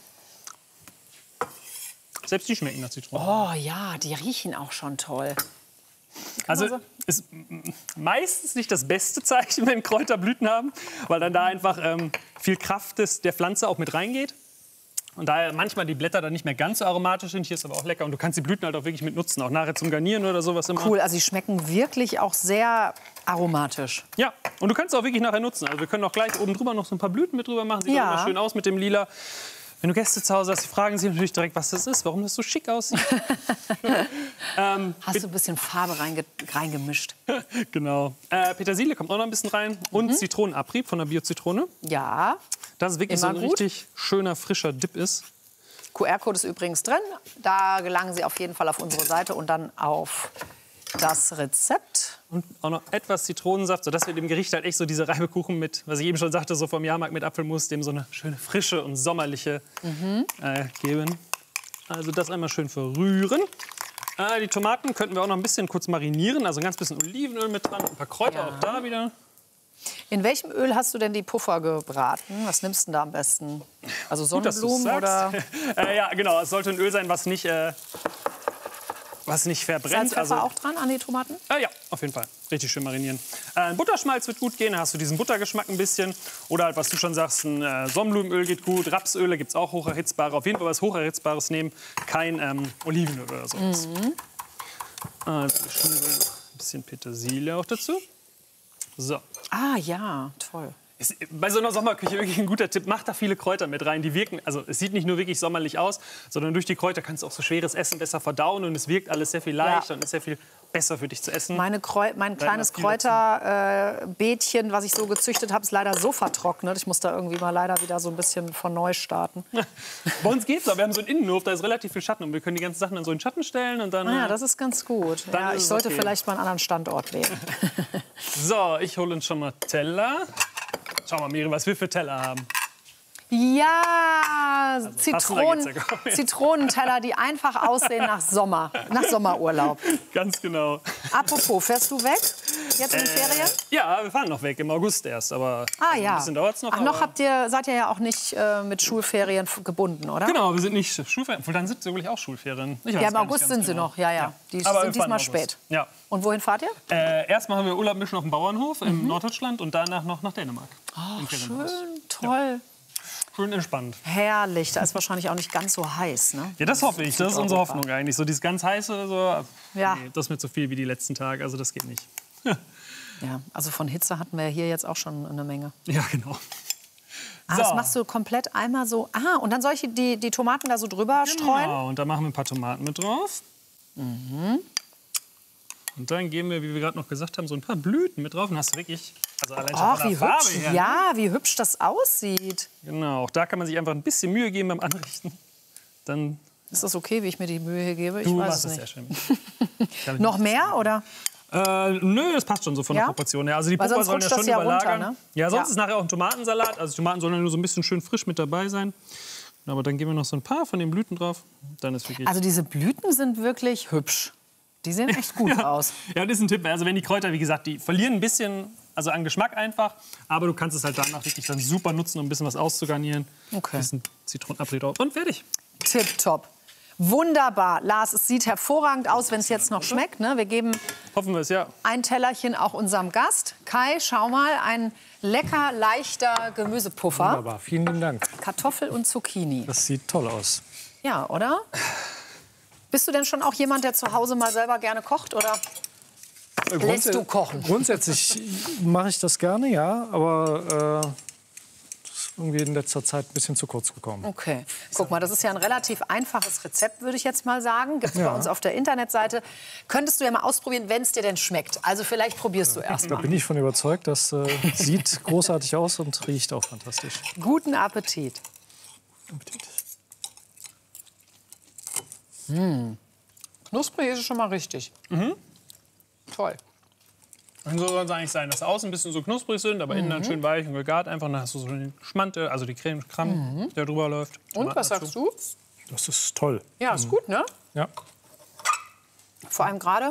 Selbst die schmecken nach Zitronen. Oh ja, die riechen auch schon toll. Also ist meistens nicht das beste Zeichen, wenn Kräuter Blüten haben, weil dann da einfach viel Kraft der Pflanze auch mit reingeht. Und daher manchmal die Blätter dann nicht mehr ganz so aromatisch sind. Hier ist aber auch lecker. Und du kannst die Blüten halt auch wirklich mit nutzen, auch nachher zum Garnieren oder sowas immer. Cool, also sie schmecken wirklich auch sehr aromatisch. Ja, und du kannst es auch wirklich nachher nutzen. Also wir können auch gleich oben drüber noch so ein paar Blüten mit drüber machen. Sieht auch immer schön aus mit dem Lila. Wenn du Gäste zu Hause hast, die fragen sich natürlich direkt, was das ist, warum das so schick aussieht. Hast du ein bisschen Farbe reingemischt? Genau. Petersilie kommt auch noch ein bisschen rein. Und Zitronenabrieb von der Bio-Zitrone. Ja. Dass es wirklich so ein richtig schöner, frischer Dip ist. QR-Code ist übrigens drin. Da gelangen Sie auf jeden Fall auf unsere Seite und dann auf das Rezept. Und auch noch etwas Zitronensaft, sodass wir dem Gericht halt echt so diese Reibekuchen mit, was ich eben schon sagte, so vom Jahrmarkt mit Apfelmus, dem so eine schöne Frische und sommerliche geben. Also das einmal schön verrühren. Die Tomaten könnten wir auch noch ein bisschen kurz marinieren, also ein ganz bisschen Olivenöl mit dran, ein paar Kräuter auch da wieder. In welchem Öl hast du denn die Puffer gebraten? Was nimmst du denn da am besten? Also Sonnenblumen oder? Ja, genau. Es sollte ein Öl sein, was nicht verbrennt. Salz, Pfeffer auch dran an die Tomaten? Ja, auf jeden Fall. Richtig schön marinieren. Butterschmalz wird gut gehen, da hast du diesen Buttergeschmack ein bisschen. Oder halt, was du schon sagst, ein Sonnenblumenöl geht gut. Rapsöle gibt es auch hocherhitzbare. Auf jeden Fall was hocherhitzbares nehmen. Kein Olivenöl oder sowas. Also ein bisschen Petersilie auch dazu. So. Ah ja, toll. Ist bei so einer Sommerküche wirklich ein guter Tipp. Mach da viele Kräuter mit rein. Die wirken, also es sieht nicht nur wirklich sommerlich aus, sondern durch die Kräuter kannst du auch so schweres Essen besser verdauen und es wirkt alles sehr viel leichter und ist sehr viel besser für dich zu essen. Mein kleines Kräuterbeetchen, was ich so gezüchtet habe, ist leider so vertrocknet. Ich muss da irgendwie mal leider wieder so ein bisschen von neu starten. Bei uns geht's, aber wir haben so einen Innenhof, da ist relativ viel Schatten und wir können die ganzen Sachen dann so in den Schatten stellen und dann. Ja, das ist ganz gut. Ja, ich sollte vielleicht mal einen anderen Standort wählen. So, ich hole uns schon mal Teller. Schau mal, Miri, was wir für Teller haben. Ja, Also Zitronenteller, die einfach aussehen nach Sommerurlaub. Ganz genau. Apropos, fährst du weg jetzt in den Ferien? Ja, wir fahren noch weg, im August erst. Aber ein bisschen dauert es noch. Ach, seid ihr ja auch nicht mit Schulferien gebunden, oder? Genau, wir sind nicht Schulferien. Dann sind wirklich auch Schulferien. Ja, im August sind sie noch, ja. Die sind diesmal spät. Ja. Und wohin fahrt ihr? Erst machen wir Urlaub mischen auf dem Bauernhof in Norddeutschland und danach noch nach Dänemark. Oh, schön, toll. Ja. Schön entspannt. Herrlich, da ist wahrscheinlich auch nicht ganz so heiß, ne? Ja, das hoffe ich. Das ist unsere Hoffnung eigentlich. So dieses ganz heiße, so, ja. Nee, das ist mir zu viel wie die letzten Tage. Also das geht nicht. Ja, also von Hitze hatten wir hier jetzt auch schon eine Menge. Ja, genau. Das machst du komplett einmal so. Und dann soll ich die Tomaten da so drüber streuen? Genau, und da machen wir ein paar Tomaten mit drauf. Mhm. Und dann geben wir, wie wir gerade noch gesagt haben, so ein paar Blüten mit drauf. Und hast du wirklich, also allein schon von wie der Farbe hübsch. her. Ja, wie hübsch das aussieht. Genau, auch da kann man sich einfach ein bisschen Mühe geben beim Anrichten. Dann ist das okay, wie ich mir die Mühe hier gebe? Du ich weiß machst es es nicht. sehr schön. Noch mehr, oder? Nö, das passt schon so von der Proportion her. Also die Pulver sollen ja schon überlagern. Runter, ne? Ja, sonst ist nachher auch ein Tomatensalat. Also die Tomaten sollen ja nur so ein bisschen schön frisch mit dabei sein. Aber dann geben wir noch so ein paar von den Blüten drauf. Dann ist wirklich also diese Blüten sind wirklich hübsch. Die sehen echt gut aus. Ja, das ist ein Tipp. Also wenn die Kräuter, wie gesagt, die verlieren ein bisschen also an Geschmack einfach. Aber du kannst es halt danach wirklich dann super nutzen, um ein bisschen was auszugarnieren. Okay. Ein bisschen Zitronenapfel drauf und fertig. Tipptopp. Wunderbar. Lars, es sieht hervorragend aus, wenn es jetzt noch schmeckt. Ne? Wir geben Hoffen wir es, ja. ein Tellerchen auch unserem Gast. Kai, schau mal, ein lecker, leichter Gemüsepuffer. Wunderbar, vielen lieben Dank. Kartoffel und Zucchini. Das sieht toll aus. Ja, oder? Bist du denn schon auch jemand, der zu Hause mal selber gerne kocht, oder lässt du kochen? Grundsätzlich mache ich das gerne, ja, aber das ist irgendwie in letzter Zeit ein bisschen zu kurz gekommen. Okay, guck mal, das ist ja ein relativ einfaches Rezept, würde ich jetzt mal sagen. Gibt es bei uns auf der Internetseite. Könntest du ja mal ausprobieren, wenn es dir denn schmeckt. Also vielleicht probierst du erst Da mal. bin ich von überzeugt, das sieht großartig aus und riecht auch fantastisch. Guten Appetit. Knusprig ist es schon mal richtig. Toll. Und so soll es eigentlich sein, dass außen ein bisschen so knusprig sind, aber innen dann schön weich und gegart. Einfach dann hast du so den Schmante, also die Creme, der drüber läuft. Und was sagst du? Das ist toll. Ja, ist gut, ne? Ja. Vor allem gerade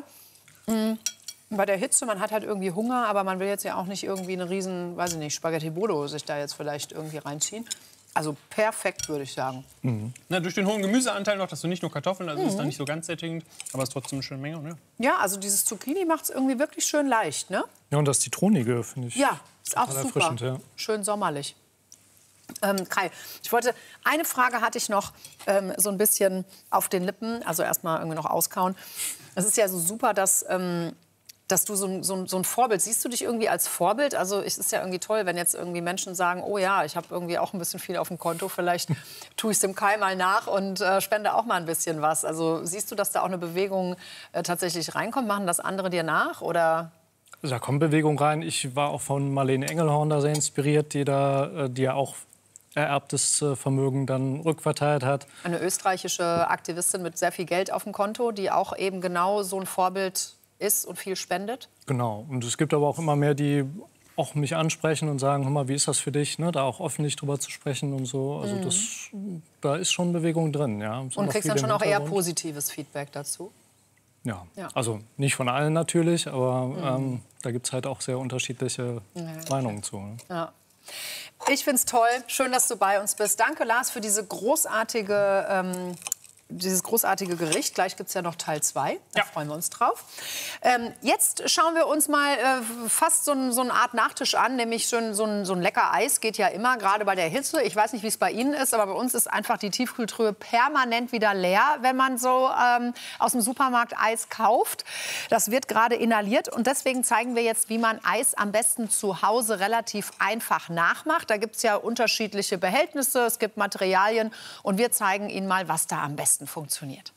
bei der Hitze, man hat halt irgendwie Hunger, aber man will jetzt ja auch nicht irgendwie eine riesen, weiß ich nicht, Spaghetti Bolo sich da jetzt vielleicht irgendwie reinziehen. Also perfekt, würde ich sagen. Na, durch den hohen Gemüseanteil noch, dass du nicht nur Kartoffeln, also ist dann nicht so ganz sättigend, aber es ist trotzdem eine schöne Menge. Ne? Ja, also dieses Zucchini macht es irgendwie wirklich schön leicht, ne? Ja, und das Zitronige finde ich. Ja, ist auch total super. erfrischend, ja. Schön sommerlich. Kai, eine Frage hatte ich noch so ein bisschen auf den Lippen, also erstmal irgendwie noch auskauen. Es ist ja so super, dass du so ein Vorbild, siehst du dich irgendwie als Vorbild? Also es ist ja irgendwie toll, wenn jetzt irgendwie Menschen sagen, oh ja, ich habe irgendwie auch ein bisschen viel auf dem Konto, vielleicht tue ich es dem Kai mal nach und spende auch mal ein bisschen was. Also siehst du, dass da auch eine Bewegung tatsächlich reinkommt? Machen das andere dir nach, oder? Also da kommt Bewegung rein. Ich war auch von Marlene Engelhorn da sehr inspiriert, die ja auch ererbtes Vermögen dann rückverteilt hat. Eine österreichische Aktivistin mit sehr viel Geld auf dem Konto, die auch eben genau so ein Vorbild ist und viel spendet? Genau. Und es gibt aber auch immer mehr, die auch mich ansprechen und sagen, hör mal, wie ist das für dich, ne? Da auch öffentlich drüber zu sprechen und so. Also da ist schon Bewegung drin. Ja. Und kriegst dann schon auch eher positives Feedback dazu? Ja, also nicht von allen natürlich, aber da gibt es halt auch sehr unterschiedliche Meinungen zu. Ne? Ja. Ich finde es toll. Schön, dass du bei uns bist. Danke, Lars, für dieses großartige Gericht. Gleich gibt es ja noch Teil 2. Da freuen wir uns drauf. Jetzt schauen wir uns mal fast so eine Art Nachtisch an, nämlich so ein lecker Eis. Geht ja immer, gerade bei der Hitze. Ich weiß nicht, wie es bei Ihnen ist, aber bei uns ist einfach die Tiefkühltruhe permanent wieder leer, wenn man so aus dem Supermarkt Eis kauft. Das wird gerade inhaliert und deswegen zeigen wir jetzt, wie man Eis am besten zu Hause relativ einfach nachmacht. Da gibt es ja unterschiedliche Behältnisse, es gibt Materialien und wir zeigen Ihnen mal, was da am besten funktioniert.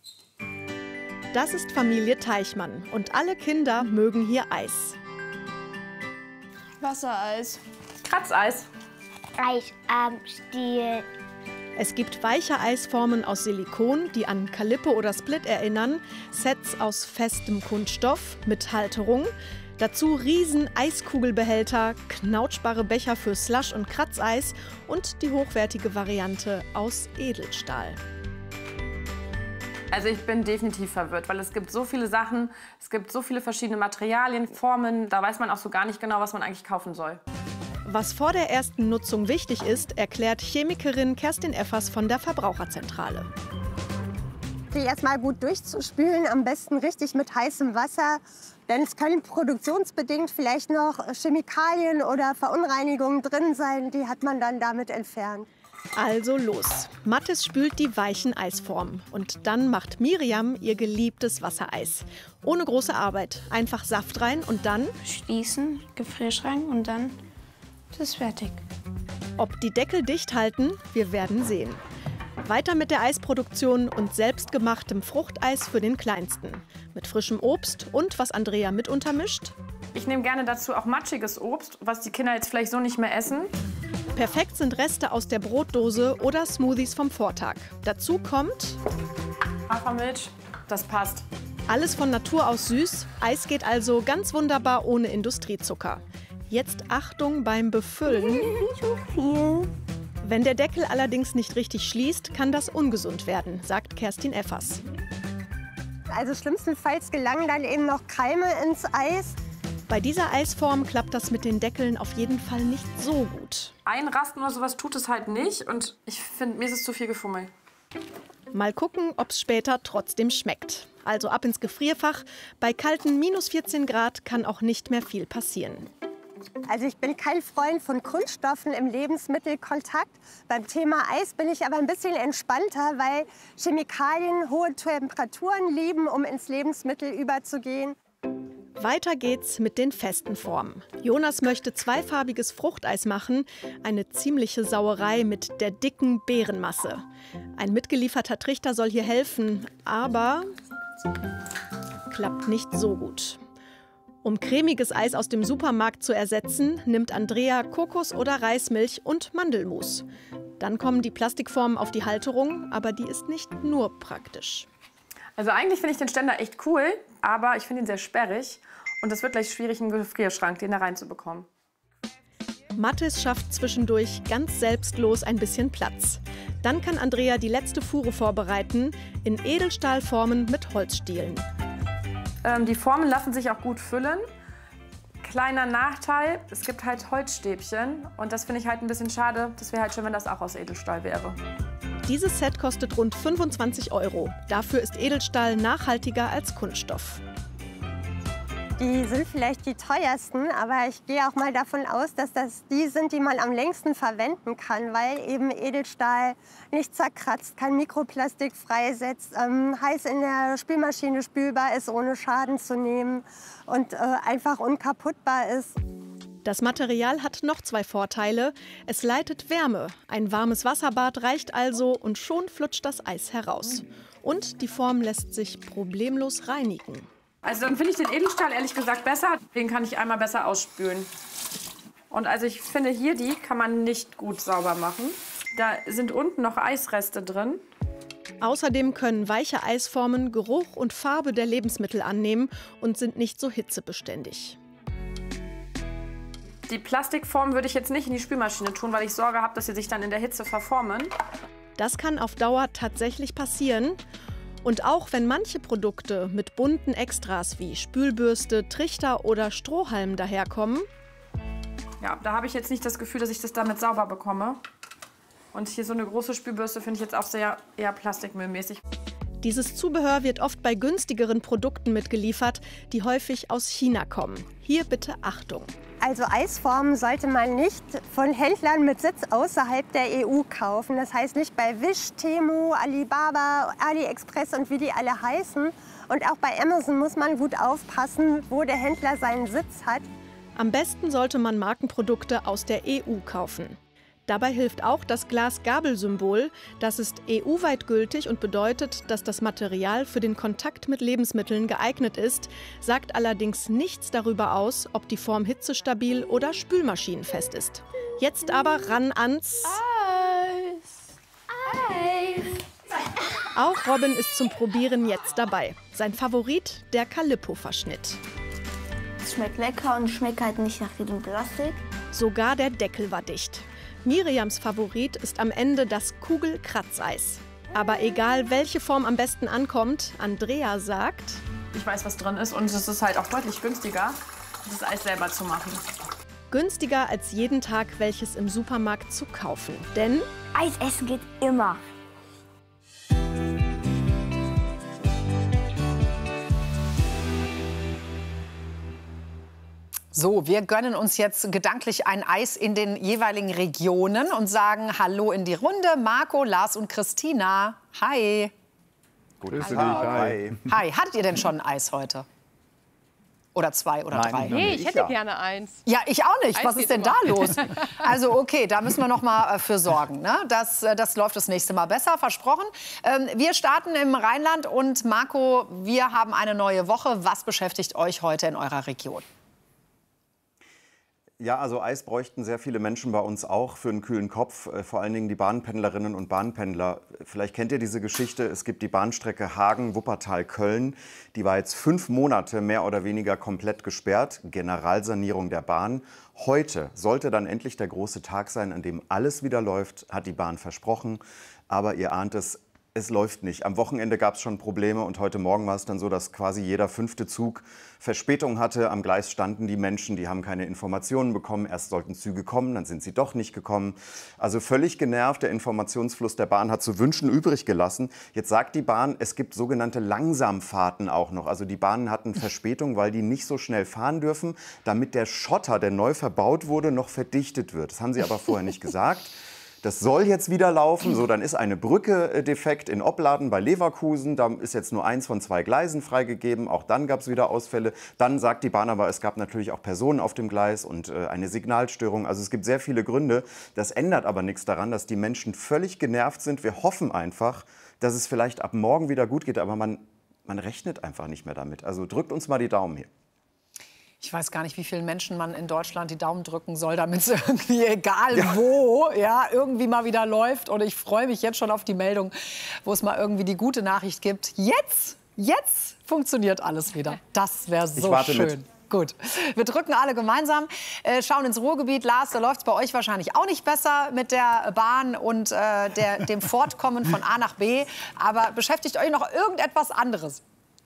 Das ist Familie Teichmann und alle Kinder mögen hier Eis. Wassereis. Kratzeis. Eis am Stiel. Es gibt weiche Eisformen aus Silikon, die an Calippo oder Split erinnern, Sets aus festem Kunststoff mit Halterung, Dazu riesen Eiskugelbehälter, knautschbare Becher für Slush- und Kratzeis und die hochwertige Variante aus Edelstahl. Also ich bin definitiv verwirrt, weil es gibt so viele Sachen, es gibt so viele verschiedene Materialien, Formen, da weiß man auch so gar nicht genau, was man eigentlich kaufen soll. Was vor der ersten Nutzung wichtig ist, erklärt Chemikerin Kerstin Effers von der Verbraucherzentrale. Die erstmal gut durchzuspülen, am besten richtig mit heißem Wasser. Denn es können produktionsbedingt vielleicht noch Chemikalien oder Verunreinigungen drin sein, die hat man dann damit entfernt. Also los. Mathis spült die weichen Eisformen. Und dann macht Miriam ihr geliebtes Wassereis. Ohne große Arbeit. Einfach Saft rein und dann schließen, Gefrierschrank und dann ist es fertig. Ob die Deckel dicht halten, wir werden sehen. Weiter mit der Eisproduktion und selbstgemachtem Fruchteis für den Kleinsten. Mit frischem Obst und was Andrea mit untermischt. Ich nehme gerne dazu auch matschiges Obst, was die Kinder jetzt vielleicht so nicht mehr essen. Perfekt sind Reste aus der Brotdose oder Smoothies vom Vortag. Dazu kommt Hafermilch, das passt. Alles von Natur aus süß. Eis geht also ganz wunderbar ohne Industriezucker. Jetzt Achtung beim Befüllen. Nicht so viel. Wenn der Deckel allerdings nicht richtig schließt, kann das ungesund werden, sagt Kerstin Effers. Also schlimmstenfalls gelangen dann eben noch Keime ins Eis. Bei dieser Eisform klappt das mit den Deckeln auf jeden Fall nicht so gut. Einrasten oder sowas tut es halt nicht und ich finde, mir ist es zu viel Gefummel. Mal gucken, ob es später trotzdem schmeckt. Also ab ins Gefrierfach. Bei kalten -14 Grad kann auch nicht mehr viel passieren. Also ich bin kein Freund von Kunststoffen im Lebensmittelkontakt. Beim Thema Eis bin ich aber ein bisschen entspannter, weil Chemikalien hohe Temperaturen lieben, um ins Lebensmittel überzugehen. Weiter geht's mit den festen Formen. Jonas möchte zweifarbiges Fruchteis machen. Eine ziemliche Sauerei mit der dicken Beerenmasse. Ein mitgelieferter Trichter soll hier helfen, aber klappt nicht so gut. Um cremiges Eis aus dem Supermarkt zu ersetzen, nimmt Andrea Kokos- oder Reismilch und Mandelmus. Dann kommen die Plastikformen auf die Halterung, aber die ist nicht nur praktisch. Also eigentlich finde ich den Ständer echt cool, aber ich finde ihn sehr sperrig. Und es wird gleich schwierig, einen Gefrierschrank, den da reinzubekommen. Mathis schafft zwischendurch ganz selbstlos ein bisschen Platz. Dann kann Andrea die letzte Fuhre vorbereiten, in Edelstahlformen mit Holzstielen. Die Formen lassen sich auch gut füllen. Kleiner Nachteil, es gibt halt Holzstäbchen. Und das finde ich halt ein bisschen schade. Das wäre halt schön, wenn das auch aus Edelstahl wäre. Dieses Set kostet rund 25 €. Dafür ist Edelstahl nachhaltiger als Kunststoff. Die sind vielleicht die teuersten, aber ich gehe auch mal davon aus, dass das die sind, die man am längsten verwenden kann, weil eben Edelstahl nicht zerkratzt, kein Mikroplastik freisetzt, heiß in der Spülmaschine spülbar ist, ohne Schaden zu nehmen und einfach unkaputtbar ist. Das Material hat noch zwei Vorteile. Es leitet Wärme. Ein warmes Wasserbad reicht also und schon flutscht das Eis heraus. Und die Form lässt sich problemlos reinigen. Also dann finde ich den Edelstahl ehrlich gesagt besser. Den kann ich einmal besser ausspülen. Und also ich finde hier, die kann man nicht gut sauber machen. Da sind unten noch Eisreste drin. Außerdem können weiche Eisformen Geruch und Farbe der Lebensmittel annehmen und sind nicht so hitzebeständig. Die Plastikform würde ich jetzt nicht in die Spülmaschine tun, weil ich Sorge habe, dass sie sich dann in der Hitze verformen. Das kann auf Dauer tatsächlich passieren. Und auch wenn manche Produkte mit bunten Extras wie Spülbürste, Trichter oder Strohhalm daherkommen, ja, da habe ich jetzt nicht das Gefühl, dass ich das damit sauber bekomme. Und hier so eine große Spülbürste finde ich jetzt auch sehr eher plastikmüllmäßig. Dieses Zubehör wird oft bei günstigeren Produkten mitgeliefert, die häufig aus China kommen. Hier bitte Achtung. Also Eisformen sollte man nicht von Händlern mit Sitz außerhalb der EU kaufen. Das heißt nicht bei Wish, Temu, Alibaba, AliExpress und wie die alle heißen. Und auch bei Amazon muss man gut aufpassen, wo der Händler seinen Sitz hat. Am besten sollte man Markenprodukte aus der EU kaufen. Dabei hilft auch das Glas-Gabel-Symbol. Das ist EU-weit gültig und bedeutet, dass das Material für den Kontakt mit Lebensmitteln geeignet ist, sagt allerdings nichts darüber aus, ob die Form hitzestabil oder spülmaschinenfest ist. Jetzt aber ran ans Eis. Auch Robin ist zum Probieren jetzt dabei. Sein Favorit, der Calippo-Verschnitt. Es schmeckt lecker und schmeckt halt nicht nach diesem Plastik. Sogar der Deckel war dicht. Miriams Favorit ist am Ende das Kugelkratzeis. Aber egal, welche Form am besten ankommt, Andrea sagt: Ich weiß, was drin ist und es ist halt auch deutlich günstiger, das Eis selber zu machen. Günstiger als jeden Tag welches im Supermarkt zu kaufen. Denn Eis essen geht immer. So, wir gönnen uns jetzt gedanklich ein Eis in den jeweiligen Regionen und sagen Hallo in die Runde. Marco, Lars und Christina. Hi. Grüße dich. Hi. Hi. Hattet ihr denn schon ein Eis heute? Oder 2 oder 3? Nee, ich hätte gerne eins. Ja, ich auch nicht. Eis Was ist geht denn immer. da los? Also okay, da müssen wir noch mal für sorgen. Ne? Das läuft das nächste Mal besser, versprochen. Wir starten im Rheinland und Marco, wir haben eine neue Woche. Was beschäftigt euch heute in eurer Region? Ja, also Eis bräuchten sehr viele Menschen bei uns auch für einen kühlen Kopf. Vor allen Dingen die Bahnpendlerinnen und Bahnpendler. Vielleicht kennt ihr diese Geschichte. Es gibt die Bahnstrecke Hagen-Wuppertal-Köln. Die war jetzt 5 Monate mehr oder weniger komplett gesperrt. Generalsanierung der Bahn. Heute sollte dann endlich der große Tag sein, an dem alles wieder läuft, hat die Bahn versprochen. Aber ihr ahnt es, es läuft nicht. Am Wochenende gab es schon Probleme und heute Morgen war es dann so, dass quasi jeder 5. Zug Verspätung hatte. Am Gleis standen die Menschen, die haben keine Informationen bekommen. Erst sollten Züge kommen, dann sind sie doch nicht gekommen. Also völlig genervt. Der Informationsfluss der Bahn hat zu wünschen übrig gelassen. Jetzt sagt die Bahn, es gibt sogenannte Langsamfahrten auch noch. Also die Bahnen hatten Verspätung, weil die nicht so schnell fahren dürfen, damit der Schotter, der neu verbaut wurde, noch verdichtet wird. Das haben sie aber vorher nicht gesagt. Das soll jetzt wieder laufen. So, dann ist eine Brücke defekt in Opladen bei Leverkusen. Da ist jetzt nur 1 von 2 Gleisen freigegeben. Auch dann gab es wieder Ausfälle. Dann sagt die Bahn aber, es gab natürlich auch Personen auf dem Gleis und eine Signalstörung. Also es gibt sehr viele Gründe. Das ändert aber nichts daran, dass die Menschen völlig genervt sind. Wir hoffen einfach, dass es vielleicht ab morgen wieder gut geht. Aber man rechnet einfach nicht mehr damit. Also drückt uns mal die Daumen hier. Ich weiß gar nicht, wie vielen Menschen man in Deutschland die Daumen drücken soll, damit es irgendwie, egal wo, ja, irgendwie mal wieder läuft. Und ich freue mich jetzt schon auf die Meldung, wo es mal irgendwie die gute Nachricht gibt. Jetzt funktioniert alles wieder. Das wäre so schön. Mit. Gut, wir drücken alle gemeinsam, schauen ins Ruhrgebiet. Lars, da läuft es bei euch wahrscheinlich auch nicht besser mit der Bahn und dem Fortkommen von A nach B. Aber beschäftigt euch noch irgendetwas anderes?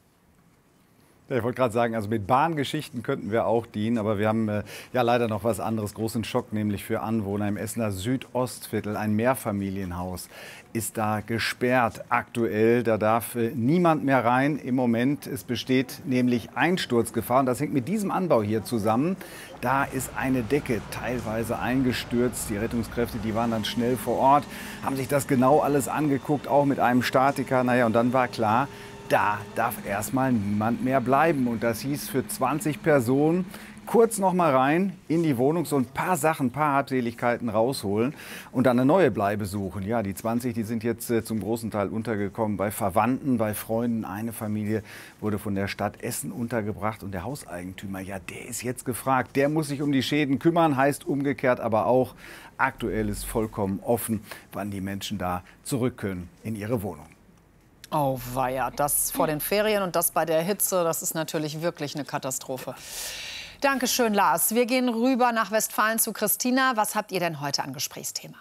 Ja, ich wollte gerade sagen, also mit Bahngeschichten könnten wir auch dienen, aber wir haben ja leider noch was anderes, großen Schock, nämlich für Anwohner im Essener Südostviertel. Ein Mehrfamilienhaus ist da gesperrt aktuell, da darf niemand mehr rein im Moment. Es besteht nämlich Einsturzgefahr und das hängt mit diesem Anbau hier zusammen. Da ist eine Decke teilweise eingestürzt. Die Rettungskräfte, die waren dann schnell vor Ort, haben sich das genau alles angeguckt, auch mit einem Statiker. Naja, und dann war klar, da darf erstmal niemand mehr bleiben. Und das hieß für 20 Personen kurz noch mal rein in die Wohnung, so ein paar Sachen, ein paar Habseligkeiten rausholen und dann eine neue Bleibe suchen. Ja, die 20, die sind jetzt zum großen Teil untergekommen bei Verwandten, bei Freunden. Eine Familie wurde von der Stadt Essen untergebracht und der Hauseigentümer, ja, der ist jetzt gefragt. Der muss sich um die Schäden kümmern, heißt umgekehrt aber auch, aktuell ist vollkommen offen, wann die Menschen da zurück können in ihre Wohnung. Oh weia, das vor den Ferien und das bei der Hitze, das ist natürlich wirklich eine Katastrophe. Dankeschön, Lars. Wir gehen rüber nach Westfalen zu Christina. Was habt ihr denn heute an Gesprächsthema?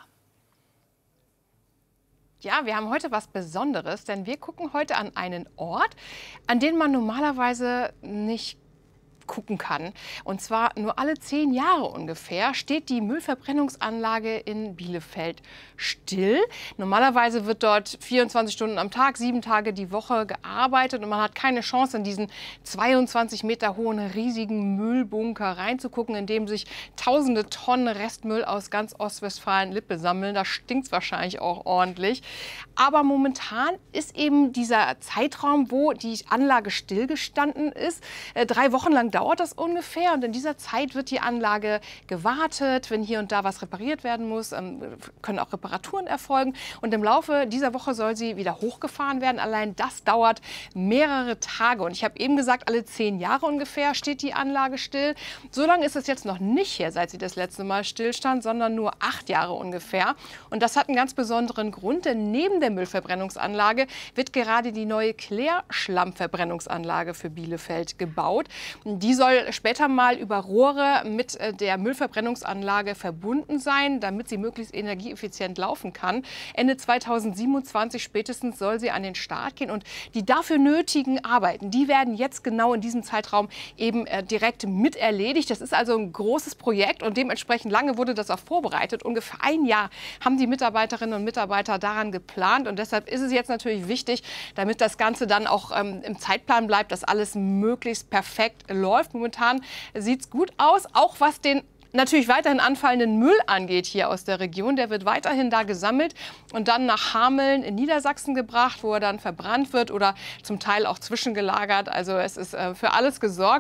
Ja, wir haben heute was Besonderes, denn wir gucken heute an einen Ort, an den man normalerweise nicht gucken kann. Und zwar nur alle 10 Jahre ungefähr steht die Müllverbrennungsanlage in Bielefeld still. Normalerweise wird dort 24 Stunden am Tag, 7 Tage die Woche gearbeitet und man hat keine Chance, in diesen 22 Meter hohen riesigen Müllbunker reinzugucken, in dem sich tausende Tonnen Restmüll aus ganz Ostwestfalen-Lippe sammeln. Da stinkt es wahrscheinlich auch ordentlich. Aber momentan ist eben dieser Zeitraum, wo die Anlage stillgestanden ist, 3 Wochen lang dauert das ungefähr und in dieser Zeit wird die Anlage gewartet. Wenn hier und da was repariert werden muss, können auch Reparaturen erfolgen und im Laufe dieser Woche soll sie wieder hochgefahren werden. Allein das dauert mehrere Tage und ich habe eben gesagt, alle 10 Jahre ungefähr steht die Anlage still. So lange ist es jetzt noch nicht her, seit sie das letzte Mal stillstand, sondern nur 8 Jahre ungefähr. Und das hat einen ganz besonderen Grund, denn neben der Müllverbrennungsanlage wird gerade die neue Klärschlammverbrennungsanlage für Bielefeld gebaut. Die Die soll später mal über Rohre mit der Müllverbrennungsanlage verbunden sein, damit sie möglichst energieeffizient laufen kann. Ende 2027 spätestens soll sie an den Start gehen. Und die dafür nötigen Arbeiten, die werden jetzt genau in diesem Zeitraum eben direkt mit erledigt. Das ist also ein großes Projekt und dementsprechend lange wurde das auch vorbereitet. Ungefähr ein Jahr haben die Mitarbeiterinnen und Mitarbeiter daran geplant. Und deshalb ist es jetzt natürlich wichtig, damit das Ganze dann auch im Zeitplan bleibt, dass alles möglichst perfekt läuft. Momentan sieht es gut aus, auch was den natürlich weiterhin anfallenden Müll angeht hier aus der Region. Der wird weiterhin da gesammelt und dann nach Hameln in Niedersachsen gebracht, wo er dann verbrannt wird oder zum Teil auch zwischengelagert. Also es ist für alles gesorgt.